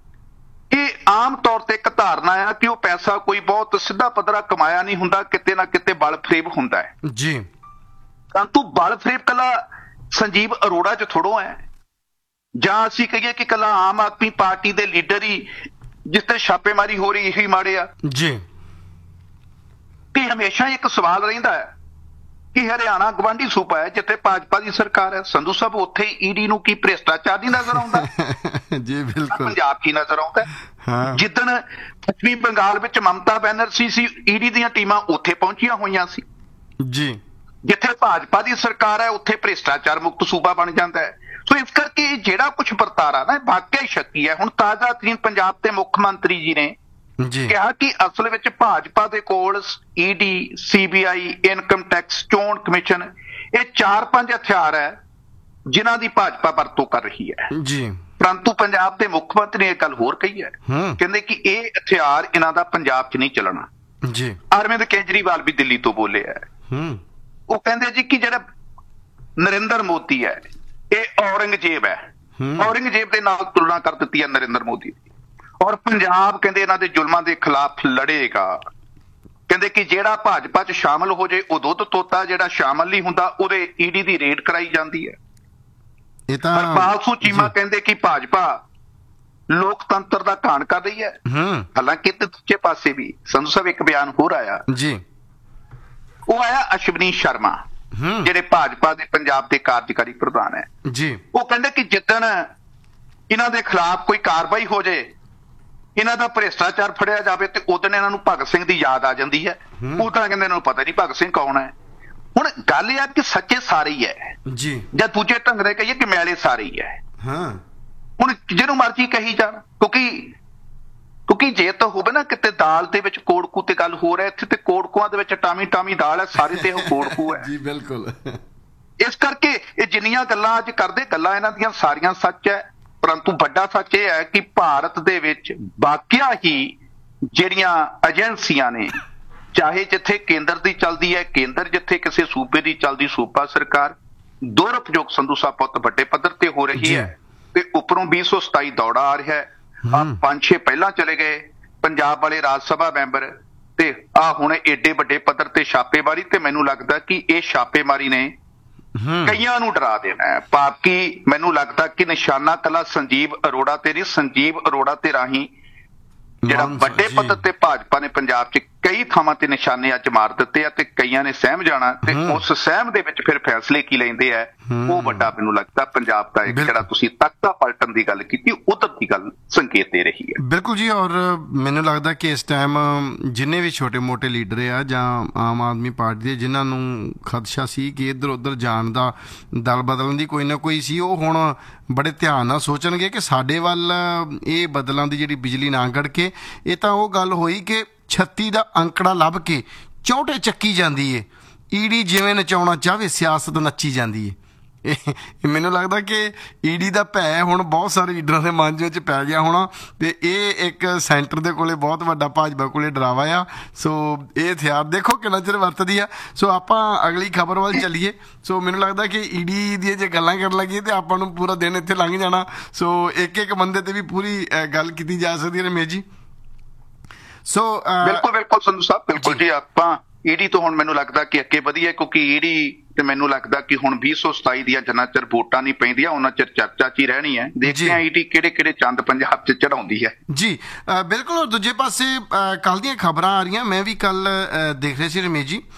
ਇਹ ਆਮ ਤੌਰ ਤੇ ਇੱਕ ਧਾਰਨਾ ਆ ਕਿ ਉਹ ਪੈਸਾ ਕੋਈ ਬਹੁਤ ਸਿੱਧਾ ਪੱਧਰਾ ਕਮਾਇਆ ਨਹੀਂ ਹੁੰਦਾ, ਕਿਤੇ ਨਾ ਕਿਤੇ ਬਲ ਫਰੇਬ ਹੁੰਦਾ ਹੈ ਜੀ। ਪਰੰਤੂ ਬਲ ਫਰੇਬ ਕੱਲਾ ਸੰਜੀਵ ਅਰੋੜਾ 'ਚ ਥੋੜੋ ਹੈ, ਜਾਂ ਅਸੀਂ ਕਹੀਏ ਕਿ ਕੱਲਾ ਆਮ ਆਦਮੀ ਪਾਰਟੀ ਦੇ ਲੀਡਰ ਹੀ ਜਿਸ ਤੇ ਛਾਪੇਮਾਰੀ ਹੋ ਰਹੀ ਇਹੀ ਮਾੜੇ ਆ ਜੀ। ਤੇ ਹਮੇਸ਼ਾ ਇੱਕ ਸਵਾਲ ਰਹਿੰਦਾ ਹੈ ਕਿ ਹਰਿਆਣਾ ਗਵਾਂਢੀ ਸੂਬਾ ਹੈ ਜਿੱਥੇ ਭਾਜਪਾ ਦੀ ਸਰਕਾਰ ਹੈ, ਸੰਧੂ ਸਾਹਿਬ ਉੱਥੇ ਈਡੀ ਨੂੰ ਕੀ ਭ੍ਰਿਸ਼ਟਾਚਾਰ ਨਹੀਂ ਨਜ਼ਰ ਆਉਂਦਾ ਜੀ? ਬਿਲਕੁਲ। ਪੰਜਾਬ ਕੀ ਨਜ਼ਰ ਆਉਂਦਾ? ਹਾਂ। ਜਿੱਦਣ ਪੱਛਮੀ ਬੰਗਾਲ ਵਿੱਚ ਮਮਤਾ ਬੈਨਰਜੀ ਸੀ, ਈਡੀ ਦੀਆਂ ਟੀਮਾਂ ਉੱਥੇ ਪਹੁੰਚੀਆਂ ਹੋਈਆਂ ਸੀ ਜੀ। ਜਿੱਥੇ ਭਾਜਪਾ ਦੀ ਸਰਕਾਰ ਹੈ ਉੱਥੇ ਭ੍ਰਿਸ਼ਟਾਚਾਰ ਮੁਕਤ ਸੂਬਾ ਬਣ ਜਾਂਦਾ ਹੈ। ਸੋ ਇਸ ਕਰਕੇ ਜਿਹੜਾ ਕੁਝ ਵਰਤਾਰਾ ਨਾ ਵਾਕਿਆ ਸ਼ੱਕੀ ਹੈ। ਹੁਣ ਤਾਜ਼ਾ ਤਰੀਨ ਪੰਜਾਬ ਦੇ ਮੁੱਖ ਮੰਤਰੀ ਜੀ ਨੇ ਜੀ ਕਿਹਾ ਕਿ ਅਸਲ ਵਿੱਚ ਭਾਜਪਾ ਦੇ ਕੋਲ ਈਡੀ, ਸੀਬੀਆਈ, ਇਨਕਮ ਟੈਕਸ, ਚੋਣ ਕਮਿਸ਼ਨ, ਇਹ ਚਾਰ ਪੰਜ ਹਥਿਆਰ ਹੈ ਜਿਨ੍ਹਾਂ ਦੀ ਭਾਜਪਾ ਵਰਤੋਂ ਕਰ ਰਹੀ ਹੈ ਜੀ। ਪਰੰਤੂ ਪੰਜਾਬ ਦੇ ਮੁੱਖ ਮੰਤਰੀ ਨੇ ਇਹ ਗੱਲ ਹੋਰ ਕਹੀ ਹੈ, ਕਹਿੰਦੇ ਕਿ ਇਹ ਹਥਿਆਰ ਇਹਨਾਂ ਦਾ ਪੰਜਾਬ 'ਚ ਨਹੀਂ ਚੱਲਣਾ ਜੀ। ਅਰਵਿੰਦ ਕੇਜਰੀਵਾਲ ਵੀ ਦਿੱਲੀ ਤੋਂ ਬੋਲੇ ਹੈ। ਉਹ ਕਹਿੰਦੇ ਜੀ ਕਿ ਜਿਹੜਾ ਨਰਿੰਦਰ ਮੋਦੀ ਹੈ ਇਹ ਔਰੰਗਜ਼ੇਬ ਹੈ, ਔਰੰਗਜ਼ੇਬ ਦੇ ਨਾਲ ਤੁਲਨਾ ਕਰ ਦਿੱਤੀ ਹੈ ਨਰਿੰਦਰ ਮੋਦੀ ਦੀ। ਔਰ ਪੰਜਾਬ ਕਹਿੰਦੇ ਇਹਨਾਂ ਦੇ ਜ਼ੁਲਮਾਂ ਦੇ ਖਿਲਾਫ ਲੜੇਗਾ। ਕਹਿੰਦੇ ਕਿ ਜਿਹੜਾ ਭਾਜਪਾ 'ਚ ਸ਼ਾਮਲ ਹੋ ਜਾਏ ਉਹ ਦੁੱਧ ਤੋਤਾ, ਜਿਹੜਾ ਸ਼ਾਮਲ ਨਹੀਂ ਹੁੰਦਾ ਉਹਦੇ ਈਡੀ ਦੀ ਰੇਡ ਕਰਾਈ ਜਾਂਦੀ ਹੈ। ਇਹ ਤਾਂ ਹਰਪਾਲ ਚੀਮਾ ਕਹਿੰਦੇ ਕਿ ਭਾਜਪਾ ਲੋਕਤੰਤਰ ਦਾ ਘਾਣ ਕਰ ਰਹੀ ਹੈ। ਹਾਲਾਂਕਿ ਤੇ ਦੂਜੇ ਪਾਸੇ ਵੀ ਸੰਧੂ ਸਾਹਿਬ ਇੱਕ ਬਿਆਨ ਹੋਰ ਆਇਆ ਜੀ। ਉਹ ਆਇਆ ਅਸ਼ਵਨੀ ਸ਼ਰਮਾ, ਜਿਹੜੇ ਭਾਜਪਾ ਦੇ ਪੰਜਾਬ ਦੇ ਕਾਰਜਕਾਰੀ ਪ੍ਰਧਾਨ ਹੈ ਜੀ। ਉਹ ਕਹਿੰਦੇ ਕਿ ਜਿੱਦਣ ਇਹਨਾਂ ਦੇ ਖਿਲਾਫ ਕੋਈ ਕਾਰਵਾਈ ਹੋ ਜਾਏ, ਇਹਨਾਂ ਦਾ ਭ੍ਰਿਸ਼ਟਾਚਾਰ ਫੜਿਆ ਜਾਵੇ, ਤੇ ਉਦੋਂ ਇਹਨਾਂ ਨੂੰ ਭਗਤ ਸਿੰਘ ਦੀ ਯਾਦ ਆ ਜਾਂਦੀ ਹੈ। ਉਦੋਂ ਕਹਿੰਦੇ ਇਹਨਾਂ ਨੂੰ ਪਤਾ ਨਹੀਂ ਭਗਤ ਸਿੰਘ ਕੌਣ ਹੈ। ਹੁਣ ਗੱਲ ਇਹ ਆ ਕਿ ਸੱਚੇ ਸਾਰੇ ਹੀ ਹੈ ਜੀ, ਜਾਂ ਦੂਜੇ ਢੰਗ ਨਾਲ ਕਹੀਏ ਕਿ ਮੈਲੇ ਸਾਰੇ ਹੀ ਹੈ। ਹੁਣ ਜਿਹਨੂੰ ਮਰਜ਼ੀ ਕਹੀ ਜਾਣ, ਕਿਉਂਕਿ ਕਿਉਂਕਿ ਜੇ ਤਾਂ ਹੋਵੇ ਨਾ ਕਿਤੇ ਦਾਲ ਦੇ ਵਿੱਚ ਕੋੜਕੂ ਤੇ ਗੱਲ ਹੋ ਰਿਹਾ, ਇੱਥੇ ਤੇ ਕੋੜਕੂਆਂ ਦੇ ਵਿੱਚ ਟਾਮੀ ਟਾਮੀ ਦਾਲ ਹੈ, ਸਾਰੇ ਤੇ ਉਹ ਕੋੜਕੂ ਹੈ ਜੀ। ਬਿਲਕੁਲ। ਇਸ ਕਰਕੇ ਇਹ ਜਿੰਨੀਆਂ ਗੱਲਾਂ ਅੱਜ ਕਰਦੇ, ਗੱਲਾਂ ਇਹਨਾਂ ਦੀਆਂ ਸਾਰੀਆਂ ਸੱਚ ਹੈ। ਪਰੰਤੂ ਵੱਡਾ ਸੱਚ ਇਹ ਹੈ ਕਿ ਭਾਰਤ ਦੇ ਵਿੱਚ ਵਾਕਿਆ ਹੀ ਜਿਹੜੀਆਂ ਏਜੰਸੀਆਂ ਨੇ, ਚਾਹੇ ਜਿੱਥੇ ਕੇਂਦਰ ਦੀ ਚੱਲਦੀ ਹੈ ਕੇਂਦਰ, ਜਿੱਥੇ ਕਿਸੇ ਸੂਬੇ ਦੀ ਚੱਲਦੀ ਸੂਬਾ ਸਰਕਾਰ, ਦੁਰਉਪਯੋਗ ਸੰਧੂ ਸਾਹਿਬ ਬਹੁਤ ਵੱਡੇ ਪੱਧਰ ਤੇ ਹੋ ਰਹੀ ਹੈ ਤੇ ਉੱਪਰੋਂ ਵੀਹ ਸੌ ਸਤਾਈ ਦੌੜਾ ਆ ਰਿਹਾ ਹੈ। ਆ ਪੰਜ ਛੇ ਪਹਿਲਾਂ ਚਲੇ ਗਏ ਪੰਜਾਬ ਵਾਲੇ ਰਾਜ ਸਭਾ ਮੈਂਬਰ ਤੇ ਆ ਹੁਣ ਏਡੇ ਵੱਡੇ ਪੱਧਰ ਤੇ ਛਾਪੇਮਾਰੀ, ਤੇ ਮੈਨੂੰ ਲੱਗਦਾ ਕਿ ਇਹ ਛਾਪੇਮਾਰੀ ਨੇ ਕਈਆਂ ਨੂੰ ਡਰਾ ਦੇਣਾ ਹੈ। ਬਾਕੀ ਮੈਨੂੰ ਲੱਗਦਾ ਕਿ ਨਿਸ਼ਾਨਾ ਕੱਲਾ ਸੰਜੀਵ ਅਰੋੜਾ ਤੇ ਨਹੀਂ, ਸੰਜੀਵ ਅਰੋੜਾ ਤੇ ਰਾਹੀਂ ਜਿਹੜਾ ਵੱਡੇ ਪੱਧਰ ਤੇ ਭਾਜਪਾ ਨੇ ਪੰਜਾਬ 'ਚ ਕਈ ਥਾਵਾਂ ਤੇ ਨਿਸ਼ਾਨੇ ਅੱਜ ਮਾਰ ਦਿੱਤੇ ਆ ਤੇ ਕਈਆਂ ਨੇ ਸਹਿਮ ਜਾਣਾ, ਤੇ ਉਸ ਸਹਿਮ ਦੇ ਵਿੱਚ ਫਿਰ ਫੈਸਲੇ ਕੀ ਲੈਂਦੇ ਆ ਉਹ ਵੱਡਾ ਮੈਨੂੰ ਲੱਗਦਾ ਪੰਜਾਬ ਦਾ ਇੱਕ ਜਿਹੜਾ ਤੁਸੀਂ ਤਖਤਾ ਪਲਟਣ ਦੀ ਗੱਲ ਕੀਤੀ ਉਧਰ ਦੀ ਗੱਲ ਸੰਕੇਤ ਦੇ ਰਹੀ ਹੈ। ਬਿਲਕੁਲ ਜੀ, ਔਰ ਮੈਨੂੰ ਲੱਗਦਾ ਕਿ ਇਸ ਟਾਈਮ ਜਿੰਨੇ ਵੀ ਛੋਟੇ ਮੋਟੇ ਲੀਡਰ ਆ ਜਾਂ ਆਮ ਆਦਮੀ ਪਾਰਟੀ ਦੇ ਜਿਨ੍ਹਾਂ ਨੂੰ ਖਦਸ਼ਾ ਸੀ ਕਿ ਇੱਧਰ ਉੱਧਰ ਜਾਣ ਦਾ, ਦਲ ਬਦਲਣ ਦੀ ਕੋਈ ਨਾ ਕੋਈ ਸੀ, ਉਹ ਹੁਣ ਬੜੇ ਧਿਆਨ ਨਾਲ ਸੋਚਣਗੇ ਕਿ ਸਾਡੇ ਵੱਲ ਇਹ ਬਦਲਾਂ ਦੀ ਜਿਹੜੀ ਬਿਜਲੀ ਨਾ ਗੜ ਕੇ। ਇਹ ਤਾਂ ਉਹ ਗੱਲ ਹੋਈ ਕਿ ਛੱਤੀ ਦਾ ਅੰਕੜਾ ਲੱਭ ਕੇ ਚੌਂਟੇ ਚੱਕੀ ਜਾਂਦੀ ਏ, ਈਡੀ ਜਿਵੇਂ ਨਚਾਉਣਾ ਚਾਹਵੇ ਸਿਆਸਤ ਨੱਚੀ ਜਾਂਦੀ ਏ। ਇਹ ਮੈਨੂੰ ਲੱਗਦਾ ਕਿ ਈਡੀ ਦਾ ਭੈ ਹੁਣ ਬਹੁਤ ਸਾਰੇ ਲੀਡਰਾਂ ਦੇ ਮਨ ਵਿੱਚ ਪੈ ਗਿਆ ਹੋਣਾ, ਤੇ ਇਹ ਇੱਕ ਸੈਂਟਰ ਦੇ ਕੋਲੇ ਬਹੁਤ ਵੱਡਾ ਭਾਜਪਾ ਕੋਲੇ ਡਰਾਵਾ ਆ। ਸੋ ਇਹ ਹਥਿਆਰ ਦੇਖੋ ਕਿੰਨਾ ਚਿਰ ਵਰਤਦੀ ਆ। ਸੋ ਆਪਾਂ ਅਗਲੀ ਖਬਰ ਵੱਲ ਚੱਲੀਏ। ਸੋ ਮੈਨੂੰ ਲੱਗਦਾ ਕਿ ਈਡੀ ਦੀਆਂ ਜੇ ਗੱਲਾਂ ਕਰਨ ਲੱਗੀਏ ਤੇ ਆਪਾਂ ਨੂੰ ਪੂਰਾ ਦਿਨ ਇੱਥੇ ਲੰਘ ਜਾਣਾ। ਸੋ ਇੱਕ ਇੱਕ ਬੰਦੇ ਤੇ ਵੀ ਪੂਰੀ ਗੱਲ ਕੀਤੀ ਜਾ ਸਕਦੀ ਹੈ ਰਮੇਸ਼ ਜੀ। ਸੋ ਬਿਲਕੁਲ ਬਿਲਕੁਲ ਸੰਧੂ ਸਾਹਿਬ, ਬਿਲਕੁਲ ਜੀ। ਆਪਾਂ ਈਡੀ ਤੋਂ ਹੁਣ ਮੈਨੂੰ ਲੱਗਦਾ ਕਿ ਅੱਗੇ ਵਧੀਏ, ਕਿਉਂਕਿ ਈਡੀ ਤੇ ਮੈਨੂੰ ਲੱਗਦਾ ਕਿ ਹੁਣ ਵੀਹ ਸੌ ਸਤਾਈ ਦੀਆਂ ਜਿੰਨਾ ਚਿਰ ਵੋਟਾਂ ਨਹੀਂ ਪੈਂਦੀਆਂ ਉਹਨਾਂ ਚਿਰ ਚਰਚਾ 'ਚ ਹੀ ਰਹਿਣੀ ਹੈ। ਦੇਖਦੇ ਹਾਂ ਈਡੀ ਕਿਹੜੇ ਕਿਹੜੇ ਚੰਦ ਪੰਜਾਬ 'ਚ ਚੜਾਉਂਦੀ ਹੈ ਜੀ। ਬਿਲਕੁਲ। ਔਰ ਦੂਜੇ ਪਾਸੇ ਕੱਲ ਦੀਆਂ ਖਬਰਾਂ ਆ ਰਹੀਆਂ, ਮੈਂ ਵੀ ਕੱਲ ਦੇਖ ਰਿਹਾ ਸੀ ਰਮੇਸ਼ ਜੀ,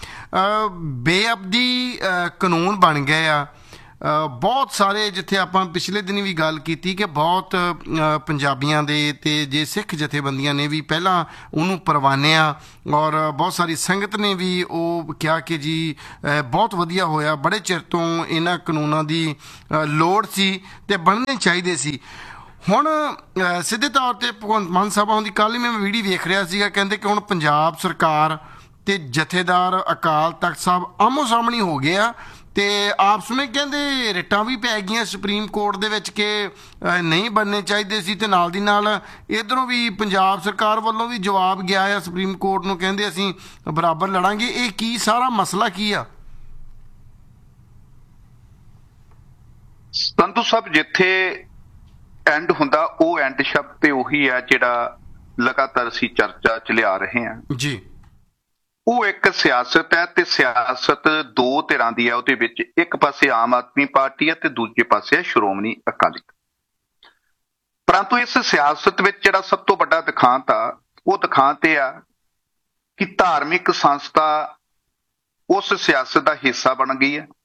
ਬੇਅਬਦੀ ਕਾਨੂੰਨ ਬਣ ਗਏ ਆ ਬਹੁਤ ਸਾਰੇ, ਜਿੱਥੇ ਆਪਾਂ ਪਿਛਲੇ ਦਿਨ ਵੀ ਗੱਲ ਕੀਤੀ ਕਿ ਬਹੁਤ ਪੰਜਾਬੀਆਂ ਦੇ ਤੇ ਜੇ ਸਿੱਖ ਜਥੇਬੰਦੀਆਂ ਨੇ ਵੀ ਪਹਿਲਾਂ ਉਹਨੂੰ ਪ੍ਰਵਾਨਿਆ, ਔਰ ਬਹੁਤ ਸਾਰੀ ਸੰਗਤ ਨੇ ਵੀ ਉਹ ਕਿਹਾ ਕਿ ਜੀ ਬਹੁਤ ਵਧੀਆ ਹੋਇਆ, ਬੜੇ ਚਿਰ ਤੋਂ ਇਹਨਾਂ ਕਾਨੂੰਨਾਂ ਦੀ ਲੋੜ ਸੀ ਤੇ ਬਣਨੇ ਚਾਹੀਦੇ ਸੀ। ਹੁਣ ਸਿੱਧੇ ਤੌਰ 'ਤੇ ਭਗਵੰਤ ਮਾਨ ਸਾਹਿਬ ਦੀ ਕੱਲ੍ਹ ਹੀ ਮੈਂ ਵੀਡੀਓ ਵੇਖ ਰਿਹਾ ਸੀਗਾ, ਕਹਿੰਦੇ ਕਿ ਹੁਣ ਪੰਜਾਬ ਸਰਕਾਰ ਤੇ ਜਥੇਦਾਰ ਅਕਾਲ ਤਖਤ ਸਾਹਿਬ ਆਮੋ ਸਾਹਮਣੇ ਹੋ ਗਏ ਆ ਤੇ ਆਪਸ ਵਿੱਚ ਕਹਿੰਦੇ ਰਿਟਾਂ ਵੀ ਪੈ ਗਈਆਂ ਸੁਪਰੀਮ ਕੋਰਟ ਦੇ ਵਿੱਚ ਕਿ ਨਹੀਂ ਬਣਨੇ ਚਾਹੀਦੇ ਸੀ, ਤੇ ਨਾਲ ਦੀ ਨਾਲ ਇੱਧਰੋਂ ਵੀ ਪੰਜਾਬ ਸਰਕਾਰ ਵੱਲੋਂ ਵੀ ਜਵਾਬ ਗਿਆ ਆ ਸੁਪਰੀਮ ਕੋਰਟ ਨੂੰ, ਕਹਿੰਦੇ ਅਸੀਂ ਬਰਾਬਰ ਲੜਾਂਗੇ। ਇਹ ਕੀ ਸਾਰਾ ਮਸਲਾ ਕੀ ਆ? ਸੰਧੂ ਸਾਹਿਬ, ਜਿੱਥੇ ਐਂਡ ਹੁੰਦਾ ਉਹ ਐਂਡ ਸ਼ਬਦ ਤੇ ਉਹੀ ਹੈ ਜਿਹੜਾ ਲਗਾਤਾਰ ਅਸੀਂ ਚਰਚਾ 'ਚ ਲਿਆ ਰਹੇ ਹਾਂ ਜੀ। ਉਹ ਇੱਕ ਸਿਆਸਤ ਹੈ ਤੇ ਸਿਆਸਤ ਦੋ ਧਿਰਾਂ ਦੀ ਹੈ। ਉਹਦੇ ਵਿੱਚ ਇੱਕ ਪਾਸੇ ਆਮ ਆਦਮੀ ਪਾਰਟੀ ਹੈ ਤੇ ਦੂਜੇ ਪਾਸੇ ਹੈ ਸ਼੍ਰੋਮਣੀ ਅਕਾਲੀ ਦਲ। ਪਰੰਤੂ ਇਸ ਸਿਆਸਤ ਵਿੱਚ ਜਿਹੜਾ ਸਭ ਤੋਂ ਵੱਡਾ ਦਿਖਾਂਤ ਆ ਉਹ ਦਿਖਾਂਤ ਇਹ ਆ ਕਿ ਧਾਰਮਿਕ ਸੰਸਥਾ ਉਸ ਸਿਆਸਤ ਦਾ ਹਿੱਸਾ ਬਣ ਗਈ ਹੈ।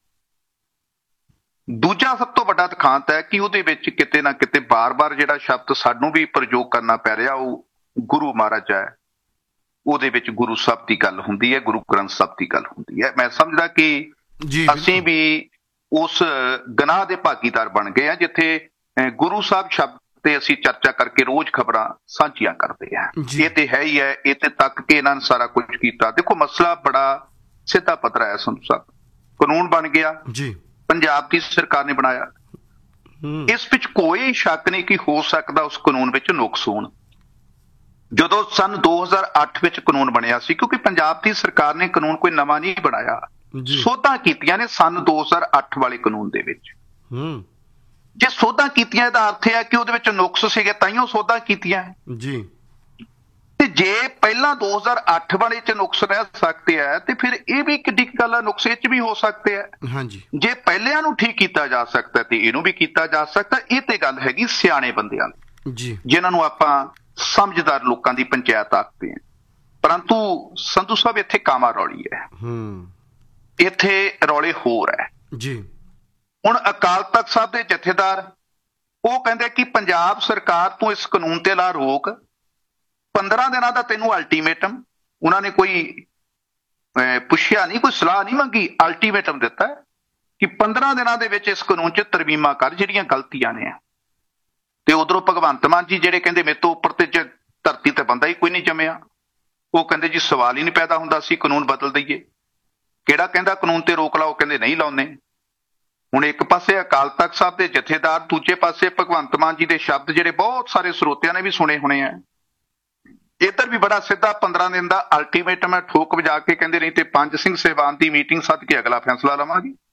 ਦੂਜਾ ਸਭ ਤੋਂ ਵੱਡਾ ਦਿਖਾਂਤ ਹੈ ਕਿ ਉਹਦੇ ਵਿੱਚ ਕਿਤੇ ਨਾ ਕਿਤੇ ਬਾਰ-ਬਾਰ ਜਿਹੜਾ ਸ਼ਬਦ ਸਾਨੂੰ ਵੀ ਪ੍ਰਯੋਗ ਕਰਨਾ ਪੈ ਰਿਹਾ ਉਹ ਗੁਰੂ ਮਹਾਰਾਜ ਹੈ, ਉਹਦੇ ਵਿੱਚ ਗੁਰੂ ਸਾਹਿਬ ਦੀ ਗੱਲ ਹੁੰਦੀ ਹੈ, ਗੁਰੂ ਗ੍ਰੰਥ ਸਾਹਿਬ ਦੀ ਗੱਲ ਹੁੰਦੀ ਹੈ। ਮੈਂ ਸਮਝਦਾ ਕਿ ਅਸੀਂ ਵੀ ਉਸ ਗੁਨਾਹ ਦੇ ਭਾਗੀਦਾਰ ਬਣ ਗਏ ਆ ਜਿੱਥੇ ਗੁਰੂ ਸਾਹਿਬ ਸ਼ਬਦ ਤੇ ਅਸੀਂ ਚਰਚਾ ਕਰਕੇ ਰੋਜ਼ ਖਬਰਾਂ ਸਾਂਝੀਆਂ ਕਰਦੇ ਆ। ਇਹ ਤੇ ਹੈ ਹੀ ਹੈ, ਇਹ ਤੇ ਤੱਕ ਕੇ ਇਹਨਾਂ ਨੇ ਸਾਰਾ ਕੁਝ ਕੀਤਾ। ਦੇਖੋ ਮਸਲਾ ਬੜਾ ਸਿੱਧਾ ਪੱਧਰਾ ਹੈ ਸੰਧੂ ਸਾਹਿਬ। ਕਾਨੂੰਨ ਬਣ ਗਿਆ ਜੀ, ਪੰਜਾਬ ਦੀ ਸਰਕਾਰ ਨੇ ਬਣਾਇਆ, ਇਸ ਵਿੱਚ ਕੋਈ ਸ਼ੱਕ ਨਹੀਂ ਕਿ ਹੋ ਸਕਦਾ ਉਸ ਕਾਨੂੰਨ ਵਿੱਚ ਨੁਕਸ ਹੋਣ। ਜਦੋਂ ਸਨ ਦੋ ਹਜ਼ਾਰ ਅੱਠ ਵਿੱਚ ਕਾਨੂੰਨ ਬਣਿਆ ਸੀ, ਕਿਉਂਕਿ ਪੰਜਾਬ ਦੀ ਸਰਕਾਰ ਨੇ ਕਾਨੂੰਨ ਕੋਈ ਨਵਾਂ ਨਹੀਂ ਬਣਾਇਆ, ਸੋਧਾਂ ਕੀਤੀਆਂ ਨੇ ਸਨ ਦੋ ਹਜ਼ਾਰ ਅੱਠ ਵਾਲੇ ਕਾਨੂੰਨ ਦੇ ਵਿੱਚ। ਜੇ ਸੋਧਾਂ ਕੀਤੀਆਂ ਇਹਦਾ ਅਰਥ ਹੈ ਕਿ ਉਹਦੇ ਵਿੱਚ ਨੁਕਸ ਸੀਗੇ ਤਾਈਓ ਸੋਧਾਂ ਕੀਤੀਆਂ ਜੀ। ਤੇ ਜੇ ਪਹਿਲਾਂ ਦੋ ਹਜ਼ਾਰ ਅੱਠ ਵਾਲੇ ਚ ਨੁਕਸ ਰਹਿ ਸਕਦੇ ਆ ਤੇ ਫਿਰ ਇਹ ਵੀ ਕਿੱਡੀ ਗੱਲ ਆ, ਨੁਕਸ ਇਹ ਚ ਵੀ ਹੋ ਸਕਦੇ ਆ। ਹਾਂਜੀ, ਜੇ ਪਹਿਲਿਆਂ ਨੂੰ ਠੀਕ ਕੀਤਾ ਜਾ ਸਕਦਾ ਤੇ ਇਹਨੂੰ ਵੀ ਕੀਤਾ ਜਾ ਸਕਦਾ। ਇਹ ਤੇ ਗੱਲ ਹੈਗੀ ਸਿਆਣੇ ਬੰਦਿਆਂ ਦੀ ਜੀ, ਜਿਨ੍ਹਾਂ ਨੂੰ ਆਪਾਂ ਸਮਝਦਾਰ ਲੋਕਾਂ ਦੀ ਪੰਚਾਇਤ ਆਖਦੇ ਆ। ਪਰੰਤੂ ਸੰਧੂ ਸਾਹਿਬ ਇੱਥੇ ਕਾਮਾ ਰੌਲੀ ਹੈ, ਇੱਥੇ ਰੌਲੇ ਹੋਰ ਹੈ ਜੀ। ਹੁਣ ਅਕਾਲ ਤਖਤ ਸਾਹਿਬ ਦੇ ਜਥੇਦਾਰ ਉਹ ਕਹਿੰਦੇ ਕਿ ਪੰਜਾਬ ਸਰਕਾਰ ਤੋਂ ਇਸ ਕਾਨੂੰਨ ਤੇ ਲਾ ਰੋਕ, ਪੰਦਰਾਂ ਦਿਨਾਂ ਦਾ ਤੈਨੂੰ ਅਲਟੀਮੇਟਮ। ਉਹਨਾਂ ਨੇ ਕੋਈ ਪੁੱਛਿਆ ਨਹੀਂ, ਕੋਈ ਸਲਾਹ ਨਹੀਂ ਮੰਗੀ, ਅਲਟੀਮੇਟਮ ਦਿੱਤਾ ਕਿ ਪੰਦਰਾਂ ਦਿਨਾਂ ਦੇ ਵਿੱਚ ਇਸ ਕਾਨੂੰਨ 'ਚ ਤਰਮੀਮਾਂ ਕਰ ਜਿਹੜੀਆਂ ਗਲਤੀਆਂ ਨੇ। ਤੇ ਉਧਰੋਂ ਭਗਵੰਤ ਮਾਨ ਜੀ ਜਿਹੜੇ ਕਹਿੰਦੇ ਮੇਰੇ ਤੋਂ ਉੱਪਰ ਤੇ ਧਰਤੀ ਤੇ ਬੰਦਾ ਹੀ ਕੋਈ ਨਹੀਂ ਜੰਮਿਆ, ਉਹ ਕਹਿੰਦੇ ਜੀ ਸਵਾਲ ਹੀ ਨਹੀਂ ਪੈਦਾ ਹੁੰਦਾ ਅਸੀਂ ਕਾਨੂੰਨ ਬਦਲ ਦਈਏ। ਕਿਹੜਾ ਕਹਿੰਦਾ ਕਾਨੂੰਨ ਤੇ ਰੋਕ ਲਾਓ, ਕਹਿੰਦੇ ਨਹੀਂ ਲਾਉਂਦੇ। ਹੁਣ ਇੱਕ ਪਾਸੇ ਅਕਾਲ ਤਖਤ ਸਾਹਿਬ ਦੇ ਜਥੇਦਾਰ, ਦੂਜੇ ਪਾਸੇ ਭਗਵੰਤ ਮਾਨ ਜੀ ਦੇ ਸ਼ਬਦ ਜਿਹੜੇ ਬਹੁਤ ਸਾਰੇ ਸਰੋਤਿਆਂ ਨੇ ਵੀ ਸੁਣੇ ਹੋਣੇ ਆ। ਇੱਧਰ ਵੀ ਬੜਾ ਸਿੱਧਾ ਪੰਦਰਾਂ ਦਿਨ ਦਾ ਅਲਟੀਮੇਟਮ ਹੈ, ਠੋਕ ਵਜਾ ਕੇ ਕਹਿੰਦੇ ਨਹੀਂ ਤੇ ਪੰਜ ਸਿੰਘ ਸਾਹਿਬਾਨ ਦੀ ਮੀਟਿੰਗ ਸੱਦ ਕੇ ਅਗਲਾ ਫੈਸਲਾ ਲਵਾਂਗੇ।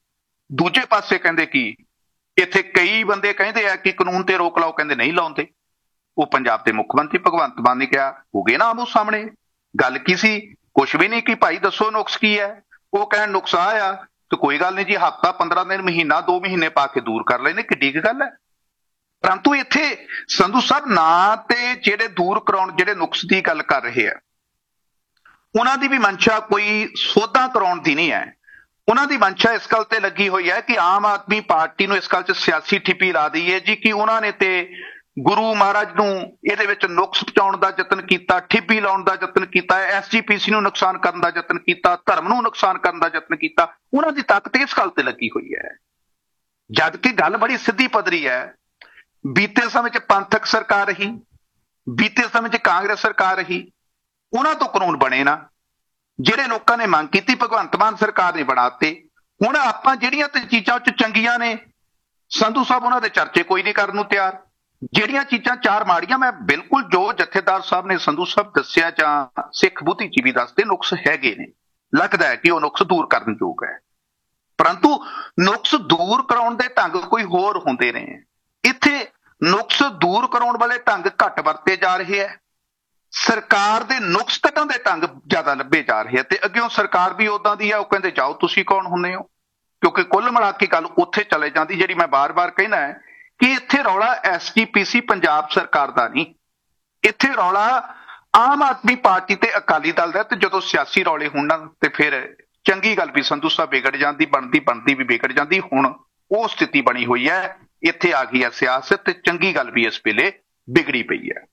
ਦੂਜੇ ਪਾਸੇ ਕਹਿੰਦੇ ਕੀ ਇੱਥੇ ਕਈ ਬੰਦੇ ਕਹਿੰਦੇ ਆ ਕਿ ਕਾਨੂੰਨ ਤੇ ਰੋਕ ਲਾਓ, ਕਹਿੰਦੇ ਨਹੀਂ ਲਾਉਂਦੇ। ਉਹ ਪੰਜਾਬ ਦੇ ਮੁੱਖ ਮੰਤਰੀ ਭਗਵੰਤ ਮਾਨ ਨੇ ਕਿਹਾ, ਹੋ ਗਏ ਨਾ ਆਮੋ ਸਾਹਮਣੇ। ਗੱਲ ਕੀ ਸੀ? ਕੁਛ ਵੀ ਨਹੀਂ ਕਿ ਭਾਈ ਦੱਸੋ ਨੁਕਸ ਕੀ ਹੈ। ਉਹ ਕਹਿਣ ਨੁਕਸ ਆ ਆ ਤੇ ਕੋਈ ਗੱਲ ਨਹੀਂ ਜੀ, ਹਫ਼ਤਾ ਪੰਦਰਾਂ ਦਿਨ ਮਹੀਨਾ ਦੋ ਮਹੀਨੇ ਪਾ ਕੇ ਦੂਰ ਕਰ ਲੈਣੇ, ਕਿੱਡੀ ਕੁ ਗੱਲ ਹੈ। ਪਰੰਤੂ ਇੱਥੇ ਸੰਧੂ ਸਾਹਿਬ ਨਾ ਤੇ ਜਿਹੜੇ ਦੂਰ ਕਰਾਉਣ, ਜਿਹੜੇ ਨੁਕਸ ਦੀ ਗੱਲ ਕਰ ਰਹੇ ਆ, ਉਹਨਾਂ ਦੀ ਵੀ ਮਨਸ਼ਾ ਕੋਈ ਸੋਧਾਂ ਕਰਾਉਣ ਦੀ ਨਹੀਂ ਹੈ। ਉਹਨਾਂ ਦੀ ਮਨਸ਼ਾ ਇਸ ਗੱਲ ਤੇ ਲੱਗੀ ਹੋਈ ਹੈ ਕਿ ਆਮ ਆਦਮੀ ਪਾਰਟੀ ਨੂੰ ਇਸ ਗੱਲ 'ਚ ਸਿਆਸੀ ਠਿੱਪੀ ਲਾ ਦਈ ਹੈ ਜੀ ਕਿ ਉਹਨਾਂ ਨੇ ਤੇ ਗੁਰੂ ਮਹਾਰਾਜ ਨੂੰ ਇਹਦੇ ਵਿੱਚ ਨੁਕਸ ਪਹੁੰਚਾਉਣ ਦਾ ਯਤਨ ਕੀਤਾ, ਠਿੱਪੀ ਲਾਉਣ ਦਾ ਯਤਨ ਕੀਤਾ, ਐਸ ਜੀ ਪੀ ਸੀ ਨੂੰ ਨੁਕਸਾਨ ਕਰਨ ਦਾ ਯਤਨ ਕੀਤਾ, ਧਰਮ ਨੂੰ ਨੁਕਸਾਨ ਕਰਨ ਦਾ ਯਤਨ ਕੀਤਾ। ਉਹਨਾਂ ਦੀ ਤਾਕਤ ਇਸ ਗੱਲ ਤੇ ਲੱਗੀ ਹੋਈ ਹੈ, ਜਦ ਕਿ ਗੱਲ ਬੜੀ ਸਿੱਧੀ ਪੱਧਰੀ ਹੈ। ਬੀਤੇ ਸਮੇਂ 'ਚ ਪੰਥਕ ਸਰਕਾਰ ਰਹੀ, ਬੀਤੇ ਸਮੇਂ 'ਚ ਕਾਂਗਰਸ ਸਰਕਾਰ ਰਹੀ, ਉਹਨਾਂ ਤੋਂ ਕਾਨੂੰਨ ਬਣੇ ਨਾ। ਜਿਹੜੇ ਲੋਕਾਂ ਨੇ ਮੰਗ ਕੀਤੀ ਭਗਵੰਤ ਮਾਨ ਸਰਕਾਰ ਨੇ ਬਣਾਤੇ। ਹੁਣ ਆਪਾਂ ਜਿਹੜੀਆਂ ਤੇ ਚੀਜ਼ਾਂ 'ਚ ਚੰਗੀਆਂ ਨੇ ਸੰਧੂ ਸਾਹਿਬ, ਉਹਨਾਂ ਦੇ ਚਰਚੇ ਕੋਈ ਨਹੀਂ ਕਰਨ ਨੂੰ ਤਿਆਰ। ਜਿਹੜੀਆਂ ਚੀਜ਼ਾਂ ਚਾਰ ਮਾੜੀਆਂ, ਮੈਂ ਬਿਲਕੁਲ ਜੋ ਜਥੇਦਾਰ ਸਾਹਿਬ ਨੇ ਸੰਧੂ ਸਾਹਿਬ ਦੱਸਿਆ ਜਾਂ ਸਿੱਖ ਬੁੱਧੀਜੀਵੀ ਦੱਸਦੇ ਨੁਕਸ ਹੈਗੇ ਨੇ, ਲੱਗਦਾ ਹੈ ਕਿ ਉਹ ਨੁਕਸ ਦੂਰ ਕਰਨ ਯੋਗ ਹੈ। ਪਰੰਤੂ ਨੁਕਸ ਦੂਰ ਕਰਾਉਣ ਦੇ ਢੰਗ ਕੋਈ ਹੋਰ ਹੁੰਦੇ ਨੇ। ਇੱਥੇ ਨੁਕਸ ਦੂਰ ਕਰਾਉਣ ਵਾਲੇ ਢੰਗ ਘੱਟ ਵਰਤੇ ਜਾ ਰਹੇ ਹੈ, ਸਰਕਾਰ ਦੇ ਨੁਕਸ ਕੱਢਣ ਦੇ ਢੰਗ ਜ਼ਿਆਦਾ ਲੱਭੇ ਜਾ ਰਹੇ ਆ। ਤੇ ਅੱਗਿਓਂ ਸਰਕਾਰ ਵੀ ਉਦਾਂ ਦੀ ਆ, ਉਹ ਕਹਿੰਦੇ ਜਾਓ ਤੁਸੀਂ ਕੌਣ ਹੁੰਦੇ ਹੋ। ਕਿਉਂਕਿ ਕੁੱਲ ਮਿਲਾ ਕੇ ਗੱਲ ਉੱਥੇ ਚਲੇ ਜਾਂਦੀ ਜਿਹੜੀ ਮੈਂ ਬਾਰ-ਬਾਰ ਕਹਿਣਾ ਹੈ ਕਿ ਇੱਥੇ ਰੌਲਾ ਐਸ ਜੀ ਪੀ ਸੀ ਪੰਜਾਬ ਸਰਕਾਰ ਦਾ ਨਹੀਂ, ਇੱਥੇ ਰੌਲਾ ਆਮ ਆਦਮੀ ਪਾਰਟੀ ਤੇ ਅਕਾਲੀ ਦਲ ਦਾ। ਤੇ ਜਦੋਂ ਸਿਆਸੀ ਰੌਲੇ ਹੋਣ ਨਾ ਤੇ ਫਿਰ ਚੰਗੀ ਗੱਲ ਵੀ ਸੰਧੂ ਸਾਹਿਬ ਵਿਗੜ ਜਾਂਦੀ, ਬਣਦੀ ਬਣਦੀ ਵੀ ਵਿਗੜ ਜਾਂਦੀ। ਹੁਣ ਉਹ ਸਥਿਤੀ ਬਣੀ ਹੋਈ ਹੈ, ਇੱਥੇ ਆ ਗਈ ਹੈ ਸਿਆਸਤ, ਤੇ ਚੰਗੀ ਗੱਲ ਵੀ ਇਸ ਵੇਲੇ ਵਿਗੜੀ ਪਈ ਹੈ।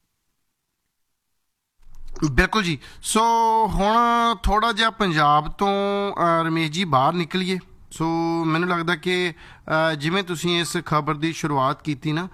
ਬਿਲਕੁਲ ਜੀ। ਸੋ ਹੁਣ ਥੋੜ੍ਹਾ ਜਿਹਾ ਪੰਜਾਬ ਤੋਂ ਅ, ਰਮੇਸ਼ ਜੀ ਬਾਹਰ ਨਿਕਲੀਏ। ਸੋ ਮੈਨੂੰ ਲੱਗਦਾ ਕਿ ਅ, ਜਿਵੇਂ ਤੁਸੀਂ ਇਸ ਖਬਰ ਦੀ ਸ਼ੁਰੂਆਤ ਕੀਤੀ ਨਾ,